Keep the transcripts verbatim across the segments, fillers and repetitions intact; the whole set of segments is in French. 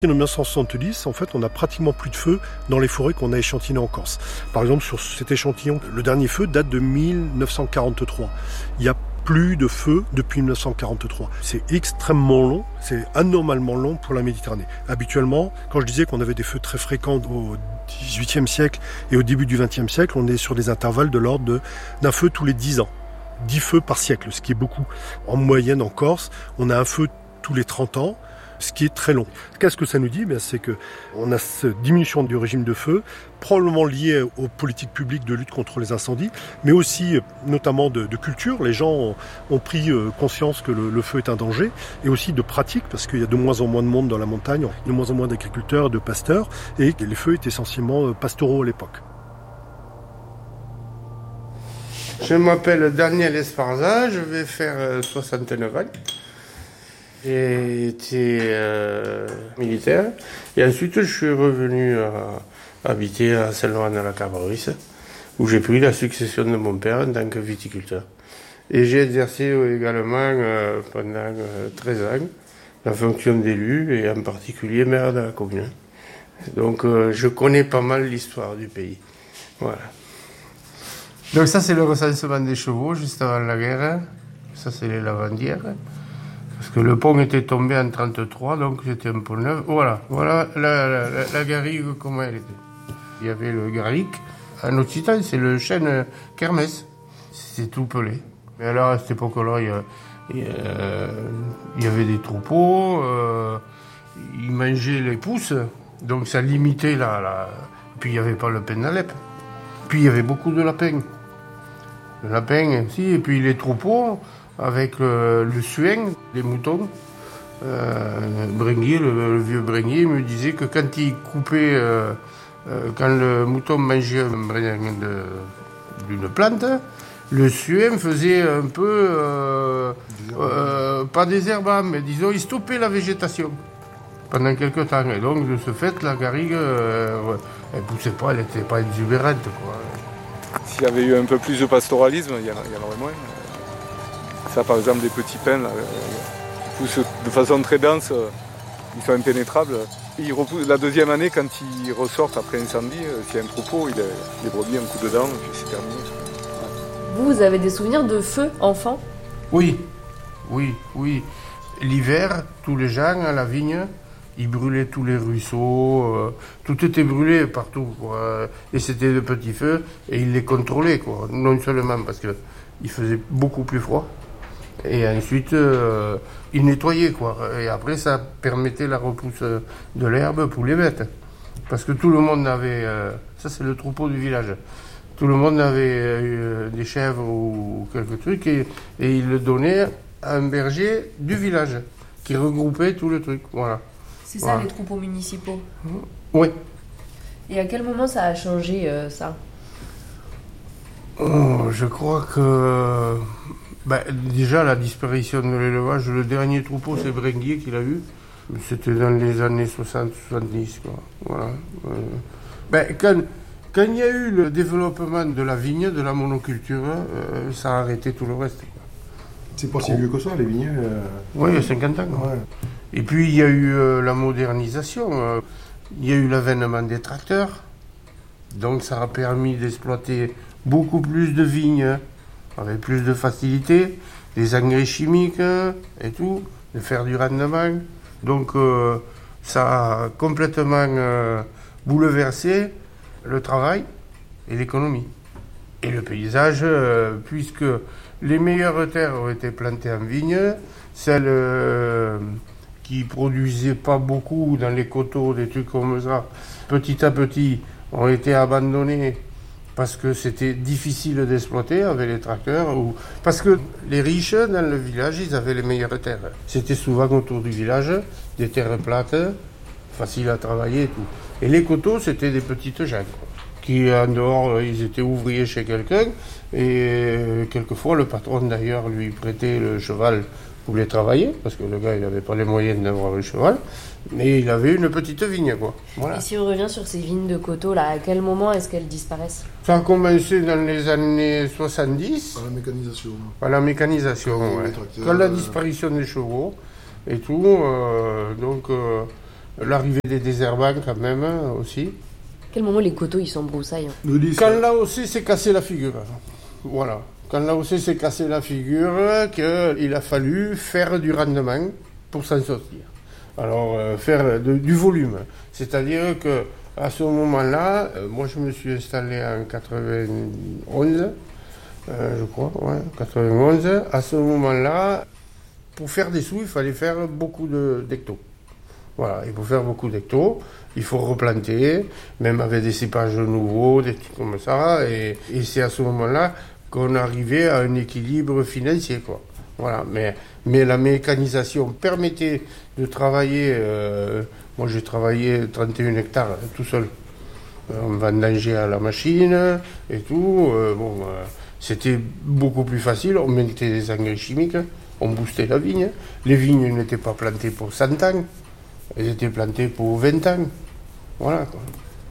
En mille neuf cent soixante-dix, en fait, on n'a pratiquement plus de feux dans les forêts qu'on a échantillonnées en Corse. Par exemple, sur cet échantillon, le dernier feu date de mille neuf cent quarante-trois. Il y a plus de feux depuis mille neuf cent quarante-trois. C'est extrêmement long, c'est anormalement long pour la Méditerranée. Habituellement, quand je disais qu'on avait des feux très fréquents au dix-huitième siècle et au début du vingtième siècle, on est sur des intervalles de l'ordre de, d'un feu tous les dix ans. dix feux par siècle, ce qui est beaucoup. En moyenne, en Corse, on a un feu tous les trente ans, ce qui est très long. Qu'est-ce que ça nous dit ? C'est qu'on a cette diminution du régime de feu, probablement liée aux politiques publiques de lutte contre les incendies, mais aussi notamment de, de culture. Les gens ont, ont pris conscience que le, le feu est un danger, et aussi de pratique, parce qu'il y a de moins en moins de monde dans la montagne, de moins en moins d'agriculteurs et de pasteurs, et les feux étaient essentiellement pastoraux à l'époque. Je m'appelle Daniel Esparza, je vais faire soixante-neuf ans. J'ai été euh, militaire et ensuite je suis revenu à habiter à Saint-Laurent-de-la-Cabrisse où j'ai pris la succession de mon père en tant que viticulteur. Et j'ai exercé également euh, pendant euh, treize ans la fonction d'élu et en particulier maire de la commune. Donc euh, je connais pas mal l'histoire du pays. Voilà. Donc ça c'est le recensement des chevaux juste avant la guerre. Ça c'est les lavandières. Parce que le pont était tombé en trente-trois, donc c'était un pont neuf. Voilà, voilà la, la, la, la garrigue, comment elle était. Il y avait le garric. En occitan, c'est le chêne kermès. C'était tout pelé. Mais alors, à cette époque-là, il y, a, il, y a, il y avait des troupeaux. Euh, ils mangeaient les pousses. Donc ça limitait la... la... Puis il n'y avait pas le pain d'Alep. Puis il y avait beaucoup de lapins. Le lapin aussi. Et puis les troupeaux... avec euh, le suin, les moutons. Euh, Bringuier, le, le vieux Bringuier, me disait que quand il coupait, euh, euh, quand le mouton mangeait un brin de, d'une plante, le suin faisait un peu, euh, euh, pas désherbant, mais disons, il stoppait la végétation pendant quelques temps. Et donc, de ce fait, la garrigue, euh, elle poussait pas, elle n'était pas exubérante, quoi. S'il y avait eu un peu plus de pastoralisme, il y en, il y en aurait moins. Ça, par exemple, des petits pins, là, qui poussent de façon très dense, ils sont impénétrables. Ils repoussent, la deuxième année, quand ils ressortent après incendie, s'il y a un troupeau, il les brebis un coup dedans, et puis c'est terminé. Vous, vous avez des souvenirs de feu, enfant ? Oui, oui, oui. L'hiver, tous les gens à la vigne, ils brûlaient tous les ruisseaux, euh, tout était brûlé partout, quoi. Et c'était de petits feux, et ils les contrôlaient, quoi. Non seulement parce qu'il faisait beaucoup plus froid, et ensuite, euh, ils nettoyaient, quoi. Et après, ça permettait la repousse de l'herbe pour les bêtes. Parce que tout le monde avait... Euh, ça, c'est le troupeau du village. Tout le monde avait euh, des chèvres ou quelques trucs, et, et ils le donnaient à un berger du village, qui regroupait tout le truc, voilà. C'est ça, voilà. Les troupeaux municipaux ? Oui. Et à quel moment ça a changé, euh, ça ? Oh, je crois que... Ben, déjà, la disparition de l'élevage, le dernier troupeau, c'est Bringuier qui l'a eu. C'était dans les années soixante soixante-dix, quoi. Voilà. Euh, ben, quand, quand il y a eu le développement de la vigne, de la monoculture, euh, ça a arrêté tout le reste, quoi. C'est pas si vieux que ça, les vignes euh... Oui, il y a cinquante ans. Ouais. Et puis, il y a eu euh, la modernisation. Euh, il y a eu l'avènement des tracteurs. Donc, ça a permis d'exploiter beaucoup plus de vignes, avec plus de facilité, des engrais chimiques et tout, de faire du rendement. Donc euh, ça a complètement euh, bouleversé le travail et l'économie. Et le paysage, euh, puisque les meilleures terres ont été plantées en vigne, celles euh, qui produisaient pas beaucoup dans les coteaux, des trucs comme ça, petit à petit, ont été abandonnées parce que c'était difficile d'exploiter avec les tracteurs, ou parce que les riches dans le village, ils avaient les meilleures terres. C'était souvent autour du village, des terres plates, faciles à travailler et tout. Et les coteaux, c'était des petites gens, qui en dehors, ils étaient ouvriers chez quelqu'un, et quelquefois le patron d'ailleurs lui prêtait le cheval pour les travailler, parce que le gars, il n'avait pas les moyens d'avoir le cheval, mais il avait une petite vigne, quoi. Voilà. Et si on revient sur ces vignes de coteaux, là, à quel moment est-ce qu'elles disparaissent ? Ça a commencé dans les années soixante-dix. Par la mécanisation. Par la mécanisation, ouais. Quand la disparition des chevaux et tout, euh, donc euh, L'arrivée des désherbants quand même aussi. À quel moment les coteaux ils s'embroussaillent? Quand l'A O C s'est cassé la figure. Voilà. Quand l'A O C s'est cassé la figure, qu'il a fallu faire du rendement pour s'en sortir. Alors, euh, faire de, du volume. C'est-à-dire que à ce moment-là, euh, moi je me suis installé en quatre-vingt-onze, euh, je crois, ouais, quatre-vingt-onze. À ce moment-là, pour faire des sous, il fallait faire beaucoup de, d'hectos. Voilà, et pour faire beaucoup d'hectos, il faut replanter, même avec des cépages nouveaux, des trucs comme ça. Et, et c'est à ce moment-là qu'on arrivait à un équilibre financier, quoi. Voilà, mais, mais la mécanisation permettait de travailler. Euh, moi, j'ai travaillé trente et un hectares tout seul. On vendangeait à la machine et tout. Euh, bon, euh, c'était beaucoup plus facile. On mettait des engrais chimiques, on boostait la vigne. Les vignes n'étaient pas plantées pour cent ans, elles étaient plantées pour vingt ans. Voilà, quoi.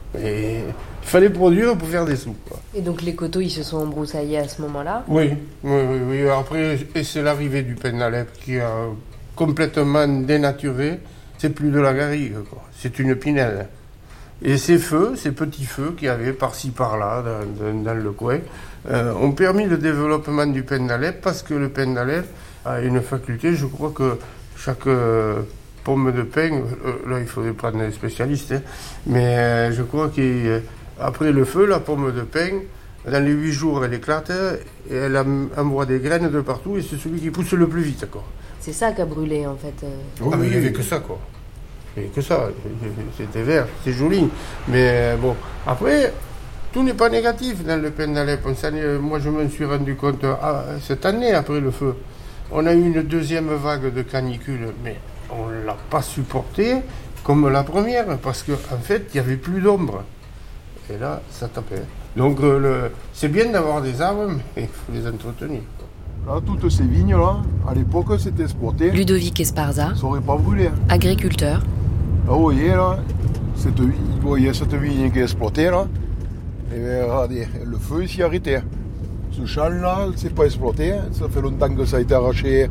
Et il fallait produire pour faire des sous, quoi. Et donc les coteaux ils se sont embroussaillés à ce moment-là? Oui, oui, oui, oui. Après, et c'est l'arrivée du Pennalep qui a complètement dénaturé. C'est plus de la garrigue, quoi. C'est une pinelle. Et ces feux, ces petits feux qu'il y avait par-ci par-là dans, dans, dans le coin, euh, ont permis le développement du Pennalep parce que le Pennalep a une faculté, je crois que chaque euh, pomme de pin, euh, là il faudrait prendre des spécialistes, hein, mais euh, je crois qu'après le feu, la pomme de pin, dans les huit jours, elle éclate et elle envoie des graines de partout et c'est celui qui pousse le plus vite, quoi. C'est ça qui a brûlé en fait. Ah, oui, mais il n'y avait que ça, quoi. Il n'y avait que ça. C'était vert, c'était joli. Mais bon, après, tout n'est pas négatif dans le Pennalep. Moi, je me suis rendu compte ah, cette année, après le feu. On a eu une deuxième vague de canicule, mais on ne l'a pas supportée comme la première, parce qu'en en fait, il n'y avait plus d'ombre. Et là, ça tapait. Donc, euh, le... c'est bien d'avoir des arbres, mais il faut les entretenir. Là, toutes ces vignes-là, à l'époque, c'était exploité. Ludovic Esparza, ça n'aurait pas brûlé. agriculteur. Là, vous voyez, là, cette, vous voyez cette vigne qui est exploitée, là. Et bien, regardez, le feu, il s'y arrêtait. Ce champ-là, c'est pas exploité. Ça fait longtemps que ça a été arraché.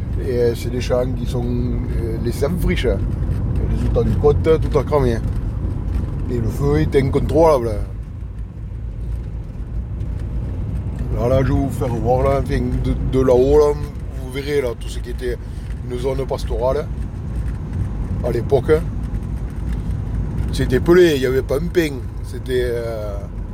Et c'est des champs qui sont laissés en friche. Et le résultat du compte, tout a cramé. Et le feu était incontrôlable. Alors là, je vais vous faire voir là, de, de là-haut, là, vous verrez là, tout ce qui était une zone pastorale à l'époque. C'était pelé, il n'y avait pas un pain. C'était. Euh...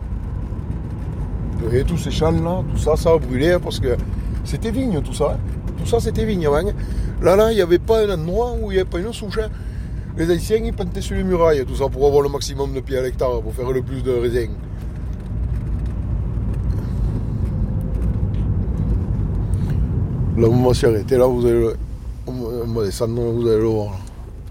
Vous voyez tous ces champs là, tout ça, ça a brûlé parce que c'était vigne tout ça. Hein. Tout ça c'était vigne avant. Là, là, il n'y avait pas un endroit où il n'y avait pas une souche. Hein. Les anciens ils plantaient sur les murailles, tout ça pour avoir le maximum de pieds à l'hectare, pour faire le plus de raisins. Là, on va s'y arrêter, là, vous allez le... on va descendre, vous allez le voir. Là.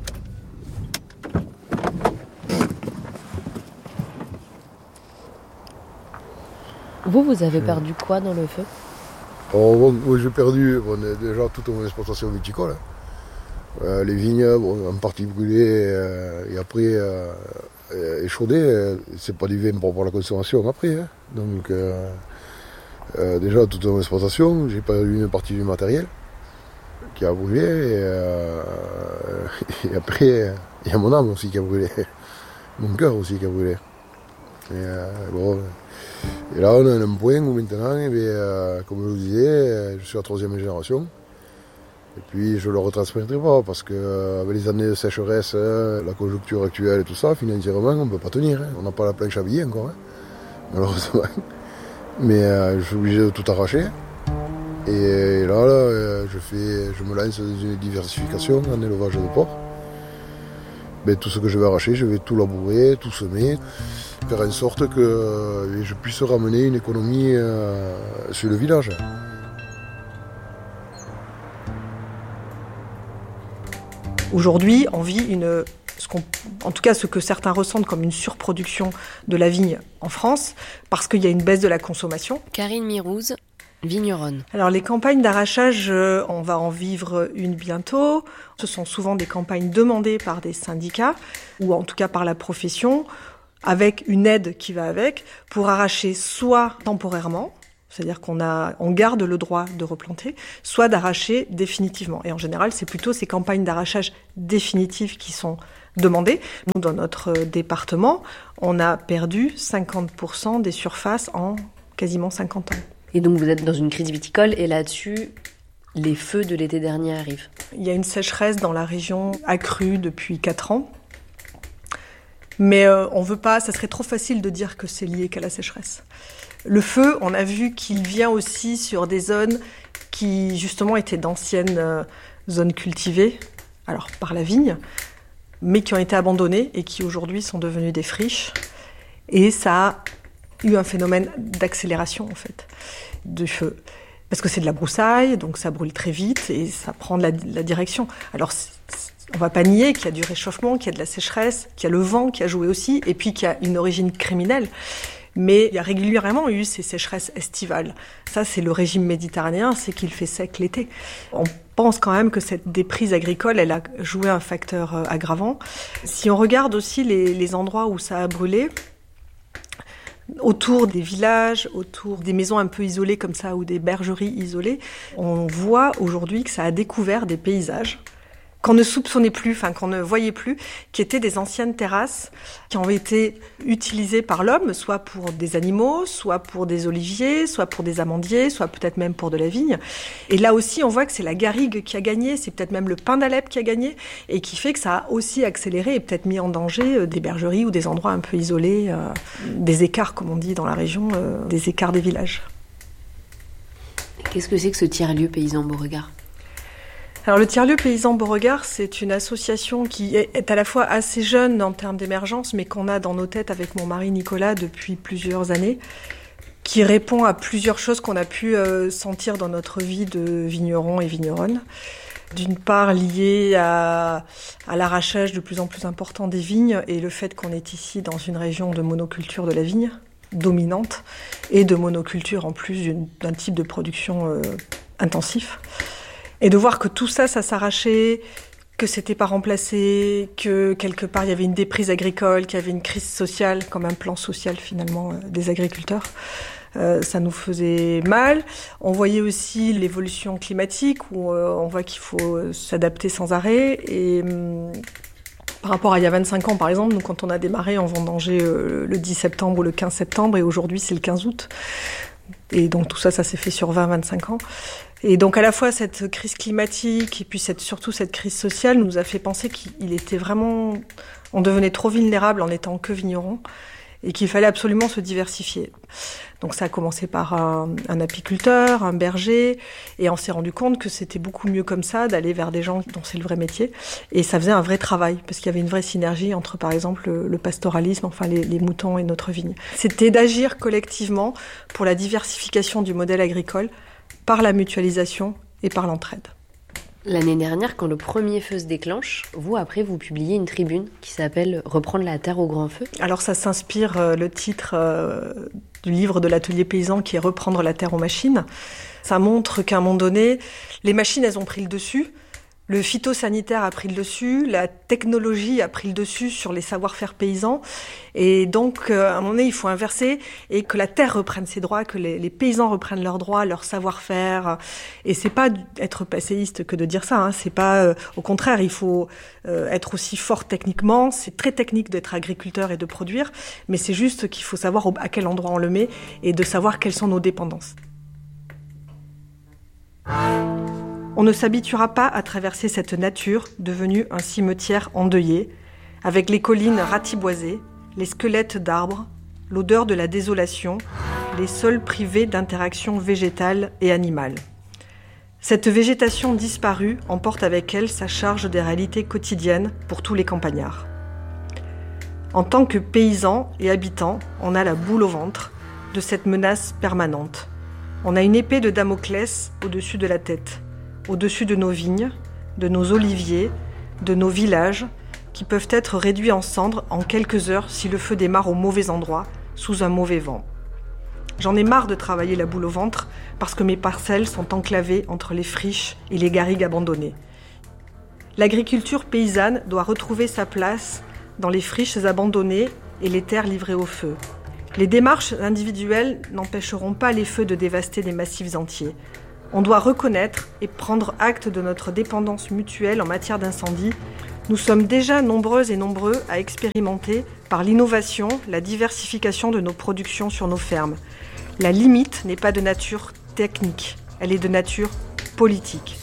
Vous, vous avez perdu quoi dans le feu? Oh, bon, bon, j'ai perdu bon, déjà toute mon exploitation viticole. Hein. Euh, les vignes, bon, en partie brûlées euh, et après euh, échaudées. Euh, c'est pas du vin propre à la consommation après. Hein. Donc, euh, Euh, déjà toute mon exploitation, j'ai perdu une partie du matériel qui a brûlé et, euh, et après il y a mon âme aussi qui a brûlé, mon cœur aussi qui a brûlé. Et, euh, bon, et là on a un point où maintenant, et bien, euh, comme je vous disais, je suis la troisième génération et puis je ne le retransmettrai pas parce qu'avec les années de sécheresse, la conjoncture actuelle et tout ça, financièrement on ne peut pas tenir, hein. On n'a pas la planche à billets encore, hein, malheureusement. Mais euh, je suis obligé de tout arracher. Et là, là je, fais, je me lance dans une diversification en élevage de porc. Mais tout ce que je vais arracher, je vais tout labourer, tout semer, faire en sorte que euh, je puisse ramener une économie euh, sur le village. Aujourd'hui, on vit une... Ce qu'on, en tout cas ce que certains ressentent comme une surproduction de la vigne en France, parce qu'il y a une baisse de la consommation. Karine Mirouz, vigneronne. Alors les campagnes d'arrachage, on va en vivre une bientôt. Ce sont souvent des campagnes demandées par des syndicats, ou en tout cas par la profession, avec une aide qui va avec, pour arracher soit temporairement, c'est-à-dire qu'on a, on garde le droit de replanter, soit d'arracher définitivement. Et en général, c'est plutôt ces campagnes d'arrachage définitif qui sont demandé. Nous, dans notre département, on a perdu cinquante pour cent des surfaces en quasiment cinquante ans. Et donc vous êtes dans une crise viticole et là-dessus, les feux de l'été dernier arrivent. Il y a une sécheresse dans la région accrue depuis quatre ans. Mais euh, on veut pas, ça serait trop facile de dire que c'est lié qu'à la sécheresse. Le feu, on a vu qu'il vient aussi sur des zones qui justement étaient d'anciennes euh, zones cultivées, alors par la vigne, mais qui ont été abandonnées et qui aujourd'hui sont devenues des friches. Et ça a eu un phénomène d'accélération en fait, de feu. Parce que c'est de la broussaille, donc ça brûle très vite et ça prend de la, de la direction. Alors on ne va pas nier qu'il y a du réchauffement, qu'il y a de la sécheresse, qu'il y a le vent qui a joué aussi, et puis qu'il y a une origine criminelle. Mais il y a régulièrement eu ces sécheresses estivales. Ça, c'est le régime méditerranéen, c'est qu'il fait sec l'été. On pense quand même que cette déprise agricole, elle a joué un facteur aggravant. Si on regarde aussi les, les endroits où ça a brûlé, autour des villages, autour des maisons un peu isolées comme ça, ou des bergeries isolées, on voit aujourd'hui que ça a découvert des paysages qu'on ne soupçonnait plus, enfin qu'on ne voyait plus, qui étaient des anciennes terrasses qui ont été utilisées par l'homme, soit pour des animaux, soit pour des oliviers, soit pour des amandiers, soit peut-être même pour de la vigne. Et là aussi, on voit que c'est la garrigue qui a gagné, c'est peut-être même le pin d'Alep qui a gagné, et qui fait que ça a aussi accéléré et peut-être mis en danger des bergeries ou des endroits un peu isolés, euh, des écarts, comme on dit dans la région, euh, des écarts des villages. Qu'est-ce que c'est que ce tiers-lieu paysan Beauregard ? Alors le tiers-lieu paysan Beauregard, c'est une association qui est à la fois assez jeune en termes d'émergence, mais qu'on a dans nos têtes avec mon mari Nicolas depuis plusieurs années, qui répond à plusieurs choses qu'on a pu euh, sentir dans notre vie de vigneron et vigneronne. D'une part liée à, à l'arrachage de plus en plus important des vignes et le fait qu'on est ici dans une région de monoculture de la vigne dominante et de monoculture en plus d'une, d'un type de production euh, intensif. Et de voir que tout ça, ça s'arrachait, que c'était pas remplacé, que quelque part il y avait une déprise agricole, qu'il y avait une crise sociale, comme un plan social finalement euh, des agriculteurs. Euh, ça nous faisait mal. On voyait aussi l'évolution climatique où euh, on voit qu'il faut s'adapter sans arrêt. Et hum, par rapport à il y a vingt-cinq ans, par exemple, nous, quand on a démarré, on vendangeait euh, le dix septembre ou le quinze septembre, et aujourd'hui c'est le quinze août. Et donc tout ça, ça s'est fait sur vingt à vingt-cinq ans. Et donc à la fois cette crise climatique et puis cette, surtout cette crise sociale nous a fait penser qu'il était vraiment... On devenait trop vulnérable en étant que vigneron et qu'il fallait absolument se diversifier. Donc ça a commencé par un, un apiculteur, un berger, et on s'est rendu compte que c'était beaucoup mieux comme ça, d'aller vers des gens dont c'est le vrai métier. Et ça faisait un vrai travail, parce qu'il y avait une vraie synergie entre, par exemple, le, le pastoralisme, enfin les, les moutons et notre vigne. C'était d'agir collectivement pour la diversification du modèle agricole, par la mutualisation et par l'entraide. L'année dernière, quand le premier feu se déclenche, vous, après, vous publiez une tribune qui s'appelle « Reprendre la terre au grand feu ». Alors ça s'inspire, euh, le titre euh, du livre de l'atelier paysan qui est « Reprendre la terre aux machines ». Ça montre qu'à un moment donné, les machines, elles ont pris le dessus. Le phytosanitaire a pris le dessus, la technologie a pris le dessus sur les savoir-faire paysans. Et donc, euh, à un moment donné, il faut inverser et que la terre reprenne ses droits, que les, les paysans reprennent leurs droits, leur savoir-faire. Et c'est pas être passéiste que de dire ça. Hein. C'est pas, euh, au contraire, il faut euh, être aussi fort techniquement. C'est très technique d'être agriculteur et de produire, mais c'est juste qu'il faut savoir à quel endroit on le met et de savoir quelles sont nos dépendances. On ne s'habituera pas à traverser cette nature devenue un cimetière endeuillé, avec les collines ratiboisées, les squelettes d'arbres, l'odeur de la désolation, les sols privés d'interaction végétale et animale. Cette végétation disparue emporte avec elle sa charge des réalités quotidiennes pour tous les campagnards. En tant que paysans et habitants, on a la boule au ventre de cette menace permanente. On a une épée de Damoclès au-dessus de la tête. Au-dessus de nos vignes, de nos oliviers, de nos villages, qui peuvent être réduits en cendres en quelques heures si le feu démarre au mauvais endroit, sous un mauvais vent. J'en ai marre de travailler la boule au ventre parce que mes parcelles sont enclavées entre les friches et les garrigues abandonnées. L'agriculture paysanne doit retrouver sa place dans les friches abandonnées et les terres livrées au feu. Les démarches individuelles n'empêcheront pas les feux de dévaster des massifs entiers. On doit reconnaître et prendre acte de notre dépendance mutuelle en matière d'incendie Nous sommes déjà nombreuses et nombreux à expérimenter, par l'innovation, la diversification de nos productions sur nos fermes. La limite n'est pas de nature technique, elle est de nature politique.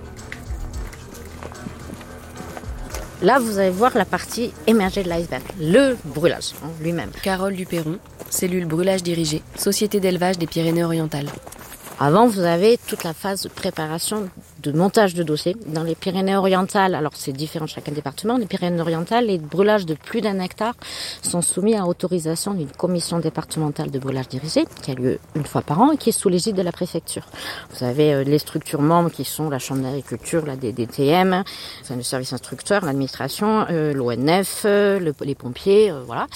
Là, vous allez voir la partie émergée de l'iceberg, le brûlage hein, lui-même. Carole Duperron, cellule brûlage dirigé, société d'élevage des Pyrénées-Orientales. Avant, vous avez toute la phase de préparation, de montage de dossier. Dans les Pyrénées-Orientales, alors c'est différent de chacun département, les Pyrénées-Orientales, les brûlages de plus d'un hectare sont soumis à autorisation d'une commission départementale de brûlage dirigé, qui a lieu une fois par an et qui est sous l'égide de la préfecture. Vous avez euh, les structures membres qui sont la Chambre d'agriculture, la D D T M, enfin, le service instructeur, l'administration, euh, l'O N F, euh, le, les pompiers, euh, voilà.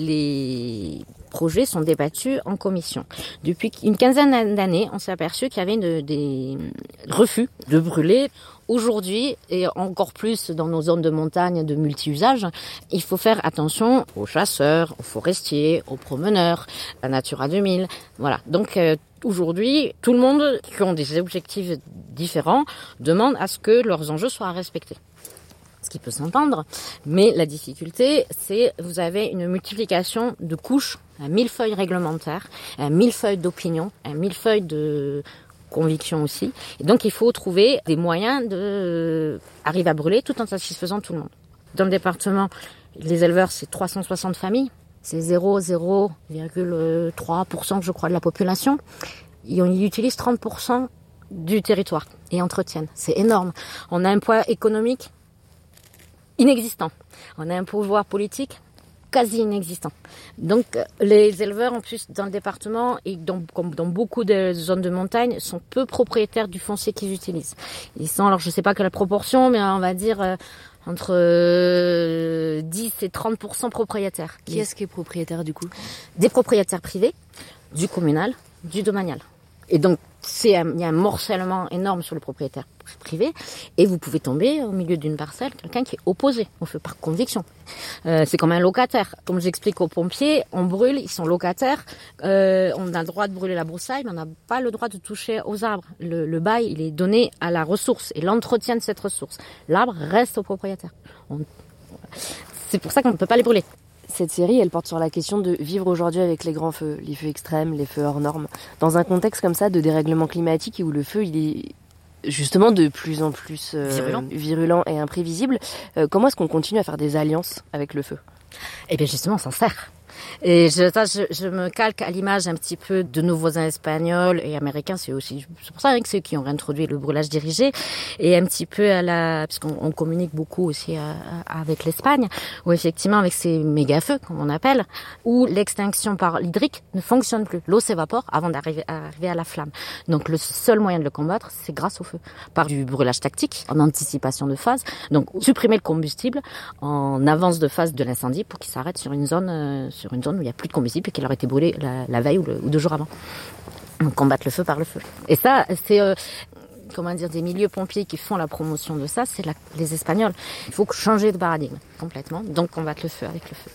Les projets sont débattus en commission. Depuis une quinzaine d'années, on s'est aperçu qu'il y avait une, des refus de brûler. Aujourd'hui, et encore plus dans nos zones de montagne de multi-usage, il faut faire attention aux chasseurs, aux forestiers, aux promeneurs, à Natura deux mille. Voilà. Donc euh, aujourd'hui, tout le monde qui ont des objectifs différents demande à ce que leurs enjeux soient respectés. Ce qui peut s'entendre, mais la difficulté, c'est vous avez une multiplication de couches, un millefeuille réglementaire, un millefeuille d'opinion, un millefeuille de conviction aussi. Et donc, il faut trouver des moyens de arriver à brûler tout en satisfaisant tout le monde. Dans le département, les éleveurs, c'est trois cent soixante familles, c'est zéro virgule trois pour cent, je crois, de la population. Ils utilisent trente pour cent du territoire et entretiennent. C'est énorme. On a un poids économique inexistant. On a un pouvoir politique quasi inexistant. Donc les éleveurs en plus dans le département et dans, comme dans beaucoup de zones de montagne sont peu propriétaires du foncier qu'ils utilisent. Ils sont, alors je sais pas quelle proportion, mais on va dire euh, entre euh, dix et trente pour cent propriétaires. Qui est-ce qui est propriétaire du coup ? Des propriétaires privés, du communal, du domanial. Et donc, c'est un, il y a un morcellement énorme sur le propriétaire privé et vous pouvez tomber au milieu d'une parcelle, quelqu'un qui est opposé, on fait par conviction. Euh, c'est comme un locataire. Comme j'explique aux pompiers, on brûle, ils sont locataires, euh, on a le droit de brûler la broussaille, mais on n'a pas le droit de toucher aux arbres. Le, le bail, il est donné à la ressource et l'entretien de cette ressource. L'arbre reste au propriétaire. On... C'est pour ça qu'on ne peut pas les brûler. Cette série, elle porte sur la question de vivre aujourd'hui avec les grands feux, les feux extrêmes, les feux hors normes. Dans un contexte comme ça de dérèglement climatique et où le feu, il est justement de plus en plus euh, virulent. virulent et imprévisible, euh, comment est-ce qu'on continue à faire des alliances avec le feu ? Eh bien justement, on s'en sert. Et je, ça, je, je me calque à l'image un petit peu de nos voisins espagnols et américains. C'est aussi, c'est pour ça hein, que c'est eux qui ont introduit le brûlage dirigé et un petit peu à la, puisqu'on on communique beaucoup aussi à, à, avec l'Espagne, où effectivement avec ces méga feux, comme on appelle, où l'extinction par l'hydrique ne fonctionne plus. L'eau s'évapore avant d'arriver à, arriver à la flamme. Donc le seul moyen de le combattre, c'est grâce au feu, par du brûlage tactique, en anticipation de phase. Donc supprimer le combustible en avance de phase de l'incendie pour qu'il s'arrête sur une zone. Euh, sur une zone où il n'y a plus de combustible et qu'il aurait été brûlé la, la veille ou, le, ou deux jours avant. Donc combattre le feu par le feu. Et ça, c'est euh, comment dire, des milieux pompiers qui font la promotion de ça, c'est la, les Espagnols. Il faut changer de paradigme complètement, donc combattre le feu avec le feu.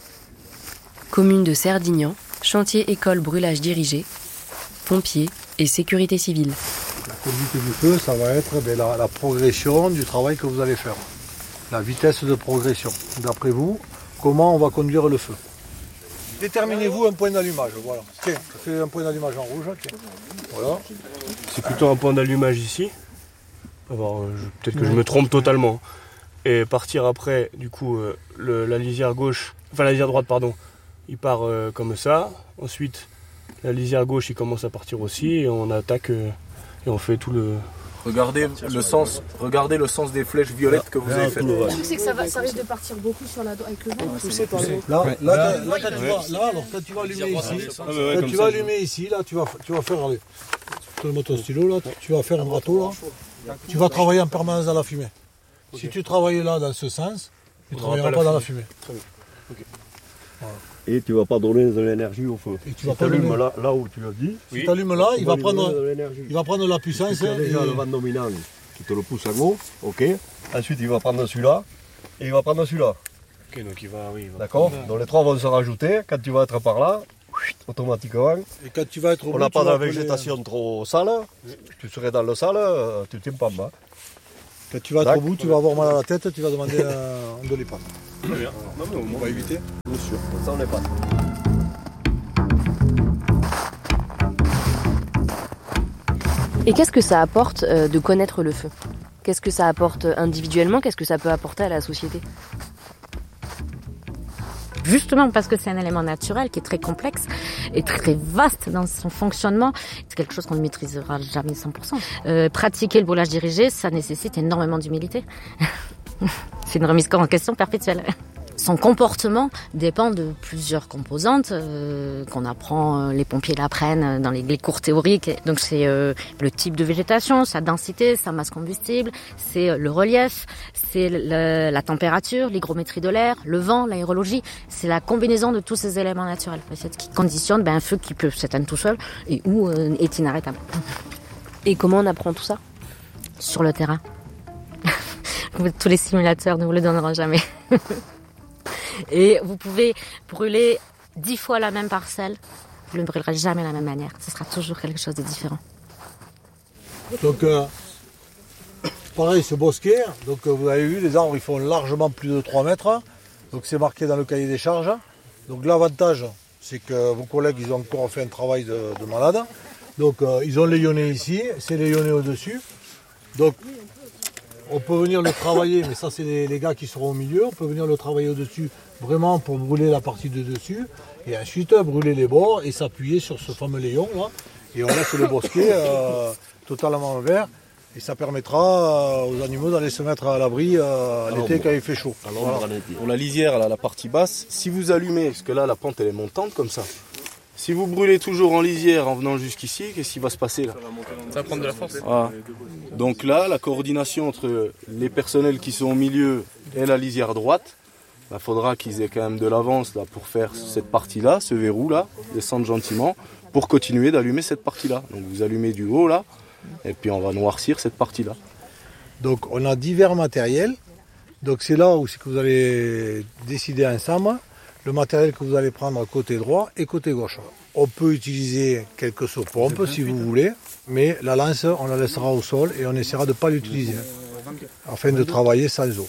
Commune de Cerdignan, chantier école brûlage dirigé, pompiers et sécurité civile. La conduite du feu, ça va être eh bien, la, la progression du travail que vous allez faire. La vitesse de progression. D'après vous, comment on va conduire le feu ? Déterminez-vous un point d'allumage, voilà. Tiens, c'est un point d'allumage en rouge, tiens. Voilà. C'est plutôt un point d'allumage ici. Alors, je, peut-être que je me trompe totalement. Et partir après, du coup, euh, le, la lisière gauche, enfin la lisière droite, pardon, il part euh, comme ça. Ensuite, la lisière gauche, il commence à partir aussi, et on attaque euh, et on fait tout le. Regardez le sens, regardez le sens des flèches violettes que vous avez faites. Le truc c'est que ça, va, ça risque de partir beaucoup sur la, avec le vent. Poussé par le... Là, là, là, là, quand tu vas, là, alors, quand tu vas allumer ici, quand tu vas allumer ici, là, tu vas, tu vas faire, allez, donne-moi ton stylo, là, tu vas faire un râteau, là, tu vas travailler en permanence dans la fumée. Si tu travailles là, dans ce sens, tu ne travailleras pas dans la fumée. Très bien. Okay. Voilà. Et tu ne vas pas donner de l'énergie au feu. Et tu si vas pas allumer là, là où tu l'as dit. Si oui. tu allumes là, il va, prendre, il va prendre la puissance. Tu as déjà et... le vent dominant qui te le pousse en haut, ok. Ensuite, il va prendre celui-là et il va prendre celui-là. Ok, donc il va, oui. D'accord. Prendre... Donc les trois vont se rajouter. Quand tu vas être par là, automatiquement. Et quand tu vas être au on n'a pas de appeler... végétation trop sale. Oui. Tu serais dans le sale, tu ne tiens pas en bas. Quand tu vas être au bout, tu vas avoir mal à la tête, tu vas demander un de les pattes. Très bien. Non, mais au moins, on va éviter. Bien sûr, ça on n'est pas. Et qu'est-ce que ça apporte euh, de connaître le feu? Qu'est-ce que ça apporte individuellement? Qu'est-ce que ça peut apporter à la société? Justement parce que c'est un élément naturel qui est très complexe et très vaste dans son fonctionnement, c'est quelque chose qu'on ne maîtrisera jamais cent pour cent. Euh, pratiquer le brûlage dirigé, ça nécessite énormément d'humilité. C'est une remise en question perpétuelle. Son comportement dépend de plusieurs composantes euh, qu'on apprend, euh, les pompiers l'apprennent dans les, les cours théoriques. Donc c'est euh, le type de végétation, sa densité, sa masse combustible, c'est euh, le relief, c'est le, la température, l'hygrométrie de l'air, le vent, l'aérologie. C'est la combinaison de tous ces éléments naturels qui conditionnent ben, un feu qui peut s'éteindre tout seul et ou euh, est inarrêtable. Et comment on apprend tout ça? Sur le terrain. Tous les simulateurs ne vous le donneront jamais. Et vous pouvez brûler dix fois la même parcelle, vous ne brûlerez jamais de la même manière. Ce sera toujours quelque chose de différent. Donc, euh, pareil, ce bosquet, donc vous avez vu, les arbres ils font largement plus de trois mètres. Donc c'est marqué dans le cahier des charges. Donc l'avantage, c'est que vos collègues, ils ont encore fait un travail de, de malade. Donc euh, ils ont layonné ici, c'est layonné au-dessus. Donc on peut venir le travailler, mais ça c'est les, les gars qui seront au milieu. On peut venir le travailler au-dessus vraiment pour brûler la partie de dessus. Et ensuite brûler les bords et s'appuyer sur ce fameux layon là. Et on laisse le bosquet euh, totalement vert. Et ça permettra aux animaux d'aller se mettre à l'abri euh, l'été quand il fait chaud. Voilà. Pour la lisière, là, la partie basse, si vous allumez, parce que là la pente elle est montante comme ça. Si vous brûlez toujours en lisière en venant jusqu'ici, qu'est-ce qui va se passer là? Ça va prendre de la force. Voilà. Donc là, la coordination entre les personnels qui sont au milieu et la lisière droite, il bah, faudra qu'ils aient quand même de l'avance là, pour faire cette partie-là, ce verrou-là, descendre gentiment, pour continuer d'allumer cette partie-là. Donc vous allumez du haut là, et puis on va noircir cette partie-là. Donc on a divers matériels. Donc c'est là où c'est que vous allez décider ensemble le matériel que vous allez prendre côté droit et côté gauche. On peut utiliser quelques sauts-pompes si vous voulez, mais la lance, on la laissera au sol et on essaiera de ne pas l'utiliser, afin de travailler sans eau.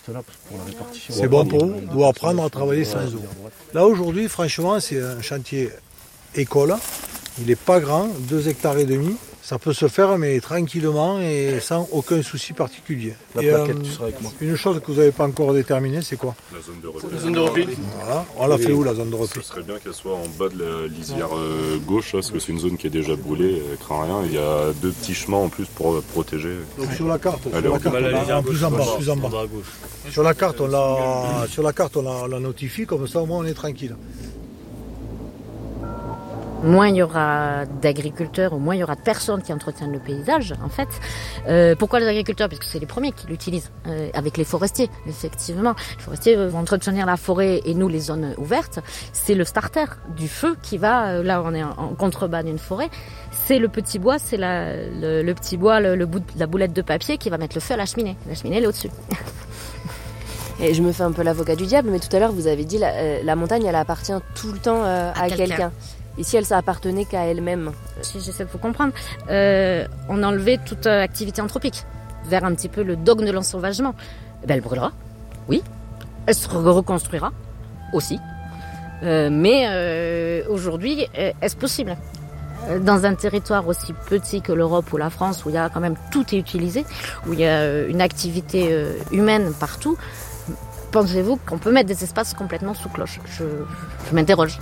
C'est bon pour vous, vous apprendre à travailler sans eau. Là aujourd'hui, franchement, c'est un chantier école. Il n'est pas grand, deux hectares et demi. Ça peut se faire, mais tranquillement et sans aucun souci particulier. La et, plaquette, euh, tu seras avec moi. Une chose que vous n'avez pas encore déterminée, c'est quoi? La zone de repli. La zone de repli. Voilà. On l'a fait où la zone de repli? Ce serait bien qu'elle soit en bas de la lisière euh, gauche, là, parce que c'est une zone qui est déjà brûlée, elle craint rien. Il y a deux petits chemins en plus pour euh, protéger. Donc sur la carte, Allez, sur la on carte va on la a- lisière en plus en bas, gauche, plus en bas. à gauche. Sur la carte, on la, sur la carte, on la, on la notifie, comme ça au moins on est tranquille. Moins il y aura d'agriculteurs, ou moins il y aura de personnes qui entretiennent le paysage, en fait. Euh, pourquoi les agriculteurs? Parce que c'est les premiers qui l'utilisent, euh, avec les forestiers, effectivement. Les forestiers vont entretenir la forêt et nous, les zones ouvertes. C'est le starter du feu qui va, euh, là on est en, en contrebas d'une forêt, c'est le petit bois, c'est la, le, le petit bois, le, le bout de, la boulette de papier qui va mettre le feu à la cheminée. La cheminée, elle est au-dessus. Et je me fais un peu l'avocat du diable, mais tout à l'heure vous avez dit la, euh, la montagne elle appartient tout le temps euh, à, À quelqu'un. quelqu'un. Et si elle s'appartenait qu'à elle-même? Si j'essaie de vous comprendre, euh, on a enlevé toute euh, activité anthropique vers un petit peu le dogme de l'ensauvagement. Eh ben, elle brûlera, oui. Elle se re- reconstruira aussi. Euh, mais euh, aujourd'hui, euh, est-ce possible? Euh, Dans un territoire aussi petit que l'Europe ou la France, où il y a quand même tout est utilisé, où il y a euh, une activité euh, humaine partout, pensez-vous qu'on peut mettre des espaces complètement sous cloche? Je, je m'interroge.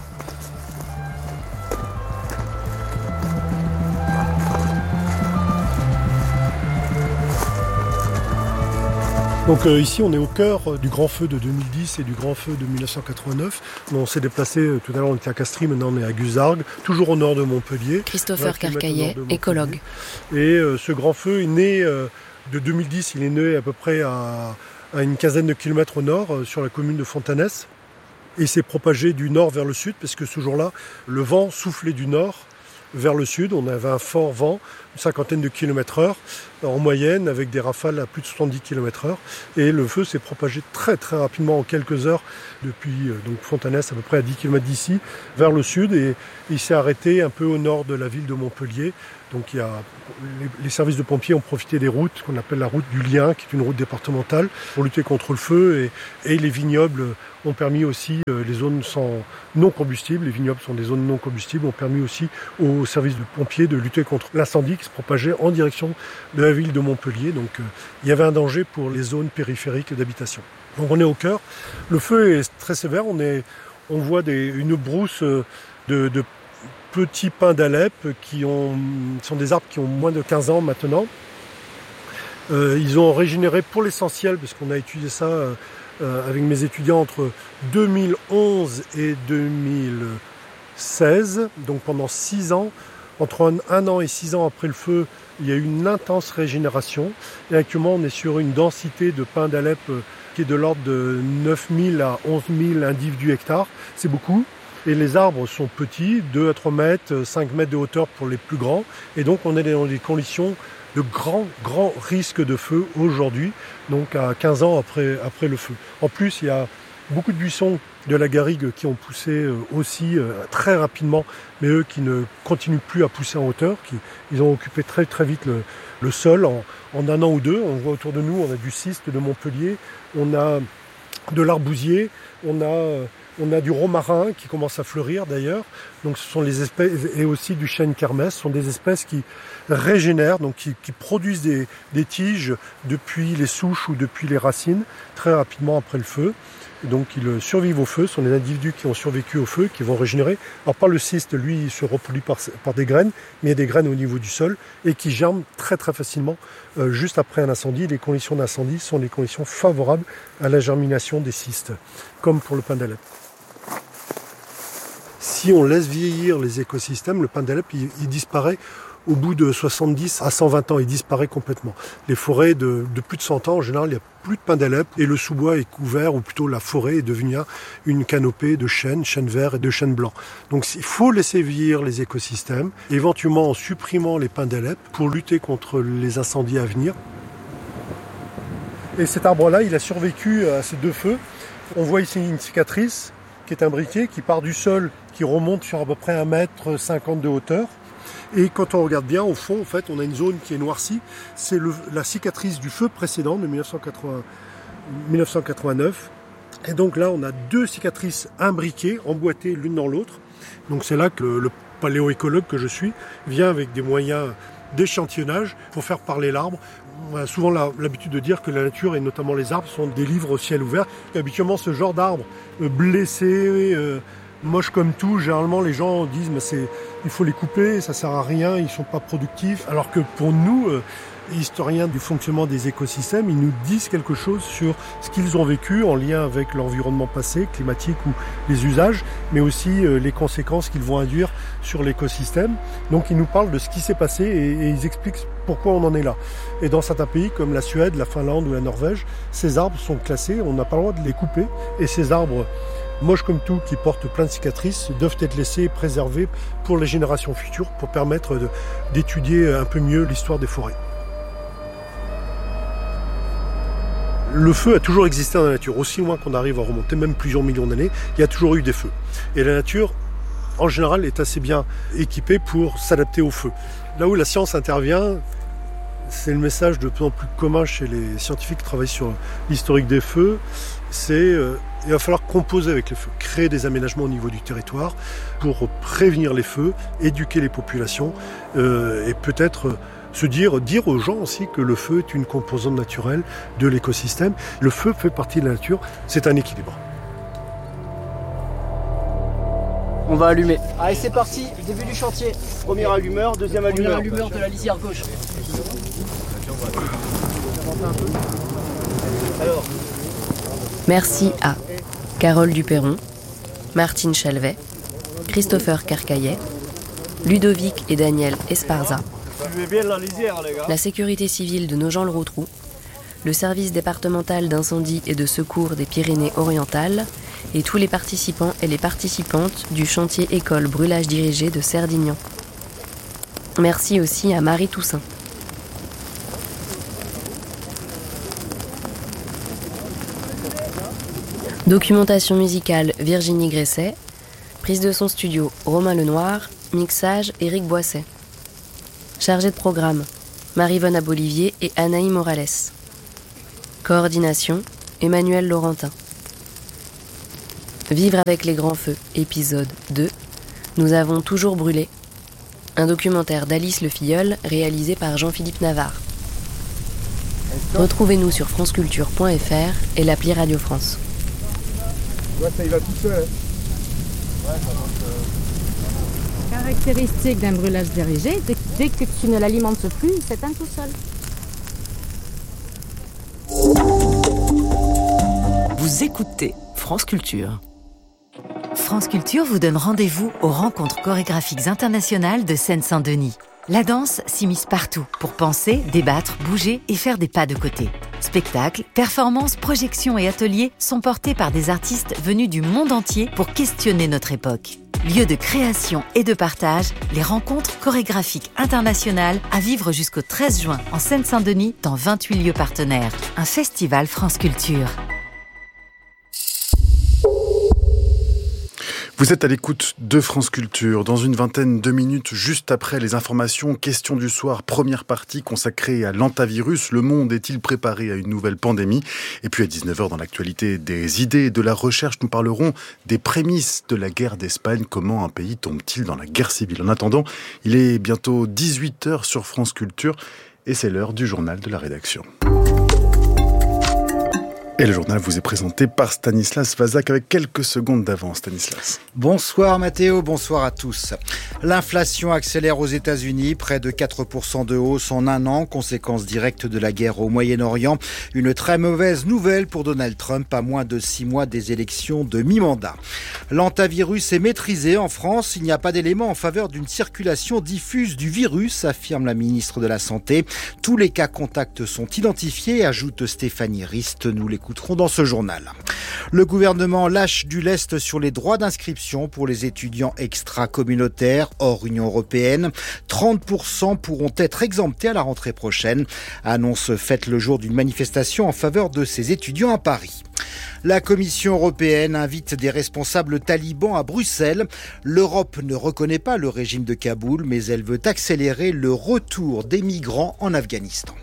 Donc euh, ici on est au cœur euh, du grand feu de deux mille dix et du grand feu de mille neuf cent quatre-vingt-neuf. On s'est déplacé, euh, tout à l'heure on était à Castries, maintenant on est à Guzargues, toujours au nord de Montpellier. Christopher vingt kilomètres au Carcaillet, nord de Montpellier. écologue. Et euh, ce grand feu est né euh, de deux mille dix, il est né à peu près à, à une quinzaine de kilomètres au nord, euh, sur la commune de Fontanès. Et il s'est propagé du nord vers le sud, parce que ce jour-là, le vent soufflait du nord vers le sud. On avait un fort vent une cinquantaine de kilomètres heure en moyenne, avec des rafales à plus de soixante-dix kilomètres heure. Et le feu s'est propagé très très rapidement en quelques heures depuis donc Fontanès, à peu près à dix kilomètres d'ici, vers le sud. Et il s'est arrêté un peu au nord de la ville de Montpellier. Donc il y a, les, les services de pompiers ont profité des routes qu'on appelle la route du Lien, qui est une route départementale, pour lutter contre le feu. Et, et les vignobles ont permis aussi, euh, les zones sans, non combustibles, les vignobles sont des zones non combustibles, ont permis aussi aux services de pompiers de lutter contre l'incendie qui se propageait en direction de la ville de Montpellier. Donc euh, il y avait un danger pour les zones périphériques d'habitation. Donc on est au cœur. Le feu est très sévère. On, est, on voit des, une brousse de, de petits pins d'Alep qui ont, sont des arbres qui ont moins de quinze ans maintenant. Euh, ils ont régénéré pour l'essentiel, parce qu'on a étudié ça euh, avec mes étudiants entre deux mille onze et deux mille seize, donc pendant six ans. Entre un, un an et six ans après le feu, il y a eu une intense régénération. Et actuellement, on est sur une densité de pins d'Alep euh, qui est de l'ordre de neuf mille à onze mille individus hectares. C'est beaucoup. Et les arbres sont petits, deux à trois mètres, cinq mètres de hauteur pour les plus grands. Et donc on est dans des conditions de grands, grands risques de feu aujourd'hui, donc à quinze ans après, après le feu. En plus, il y a beaucoup de buissons de la garrigue qui ont poussé aussi très rapidement, mais eux qui ne continuent plus à pousser en hauteur, qui, ils ont occupé très très vite le, le sol en, en un an ou deux. On voit autour de nous, on a du ciste de Montpellier, on a de l'arbousier, on a... On a du romarin qui commence à fleurir d'ailleurs, donc ce sont les espèces, et aussi du chêne kermès, ce sont des espèces qui régénèrent, donc qui, qui produisent des, des tiges depuis les souches ou depuis les racines, très rapidement après le feu. Et donc ils survivent au feu, ce sont des individus qui ont survécu au feu, qui vont régénérer. Alors pas le cyste, lui, il se reproduit par, par des graines, mais il y a des graines au niveau du sol, et qui germent très très facilement euh, juste après un incendie. Les conditions d'incendie sont des conditions favorables à la germination des cystes, comme pour le pin d'Alep. Si on laisse vieillir les écosystèmes, le pin d'Alep, il, il disparaît au bout de soixante-dix à cent vingt ans, il disparaît complètement. Les forêts de, de plus de cent ans, en général, il n'y a plus de pin d'Alep et le sous-bois est couvert, ou plutôt la forêt est devenue une canopée de chênes, chênes verts et de chênes blancs. Donc il faut laisser vieillir les écosystèmes, éventuellement en supprimant les pins d'Alep pour lutter contre les incendies à venir. Et cet arbre-là, il a survécu à ces deux feux. On voit ici une cicatrice qui est imbriquée, qui part du sol, qui remonte sur à peu près un mètre cinquante de hauteur. Et quand on regarde bien, au fond, en fait, on a une zone qui est noircie. C'est le, la cicatrice du feu précédent de dix-neuf cent quatre-vingt-neuf. Et donc là, on a deux cicatrices imbriquées, emboîtées l'une dans l'autre. Donc c'est là que le, le paléoécologue que je suis vient avec des moyens d'échantillonnage pour faire parler l'arbre. On a souvent la, l'habitude de dire que la nature, et notamment les arbres, sont des livres au ciel ouvert. Et habituellement, ce genre d'arbre euh, blessé, euh, moche comme tout, généralement les gens disent mais c'est, il faut les couper, ça sert à rien, ils sont pas productifs. Alors que pour nous, euh, historiens du fonctionnement des écosystèmes, ils nous disent quelque chose sur ce qu'ils ont vécu en lien avec l'environnement passé, climatique ou les usages, mais aussi euh, les conséquences qu'ils vont induire sur l'écosystème. Donc ils nous parlent de ce qui s'est passé et, et ils expliquent pourquoi on en est là. Et dans certains pays comme la Suède, la Finlande ou la Norvège, ces arbres sont classés, on n'a pas le droit de les couper, et ces arbres moches comme tout, qui portent plein de cicatrices, doivent être laissés et préservés pour les générations futures, pour permettre de, d'étudier un peu mieux l'histoire des forêts. Le feu a toujours existé dans la nature, aussi loin qu'on arrive à remonter, même plusieurs millions d'années, il y a toujours eu des feux. Et la nature, en général, est assez bien équipée pour s'adapter au feu. Là où la science intervient, c'est le message de plus en plus commun chez les scientifiques qui travaillent sur l'historique des feux, c'est euh, il va falloir composer avec les feux, créer des aménagements au niveau du territoire pour prévenir les feux, éduquer les populations euh, et peut-être euh, se dire, dire aux gens aussi que le feu est une composante naturelle de l'écosystème. Le feu fait partie de la nature, c'est un équilibre. On va allumer. Allez, c'est parti, début du chantier. Premier allumeur, deuxième allumeur. Premier allumeur de la lisière gauche. Alors. Merci à Carole Duperron, Martine Chalvet, Christopher Carcaillet, Ludovic et Daniel Esparza, la sécurité civile de Nogent-le-Rotrou, le service départemental d'incendie et de secours des Pyrénées-Orientales et tous les participants et les participantes du chantier école brûlage dirigé de Cerdignan. Merci aussi à Marie Toussaint. Documentation musicale Virginie Gresset. Prise de son studio Romain Lenoir. Mixage Éric Boisset. Chargé de programme Marie-Vonne Abolivier et Anaï Morales. Coordination Emmanuel Laurentin. Vivre avec les grands feux, épisode deux. Nous avons toujours brûlé. Un documentaire d'Alice Le Filleul réalisé par Jean-Philippe Navarre. Retrouvez-nous sur franceculture point f r et l'appli Radio France. Ouais, ça y va tout seul. Hein. Ouais, ça euh... Caractéristique d'un brûlage dirigé, dès, dès que tu ne l'alimentes plus, il s'éteint tout seul. Vous écoutez France Culture. France Culture vous donne rendez-vous aux rencontres chorégraphiques internationales de Seine-Saint-Denis. La danse s'immisce partout pour penser, débattre, bouger et faire des pas de côté. Spectacles, performances, projections et ateliers sont portés par des artistes venus du monde entier pour questionner notre époque. Lieu de création et de partage, les rencontres chorégraphiques internationales à vivre jusqu'au treize juin en Seine-Saint-Denis dans vingt-huit lieux partenaires. Un festival France Culture. Vous êtes à l'écoute de France Culture. Dans une vingtaine de minutes, juste après les informations, question du soir, première partie consacrée à l'antavirus. Le monde est-il préparé à une nouvelle pandémie ? Et puis à dix-neuf heures, dans l'actualité des idées et de la recherche, nous parlerons des prémices de la guerre d'Espagne. Comment un pays tombe-t-il dans la guerre civile ? En attendant, il est bientôt dix-huit heures sur France Culture et c'est l'heure du journal de la rédaction. Et le journal vous est présenté par Stanislas Vazak avec quelques secondes d'avance. Stanislas. Bonsoir Mathéo, bonsoir à tous. L'inflation accélère aux États-Unis, près de quatre pour cent de hausse en un an, conséquence directe de la guerre au Moyen-Orient. Une très mauvaise nouvelle pour Donald Trump à moins de six mois des élections de mi-mandat. L'antavirus est maîtrisé en France. Il n'y a pas d'éléments en faveur d'une circulation diffuse du virus, affirme la ministre de la Santé. Tous les cas contacts sont identifiés, ajoute Stéphanie Rist. Nous les écouterons dans ce journal. Le gouvernement lâche du lest sur les droits d'inscription pour les étudiants extra-communautaires hors Union européenne. trente pour cent pourront être exemptés à la rentrée prochaine. Annonce faite le jour d'une manifestation en faveur de ces étudiants à Paris. La Commission européenne invite des responsables talibans à Bruxelles. L'Europe ne reconnaît pas le régime de Kaboul, mais elle veut accélérer le retour des migrants en Afghanistan.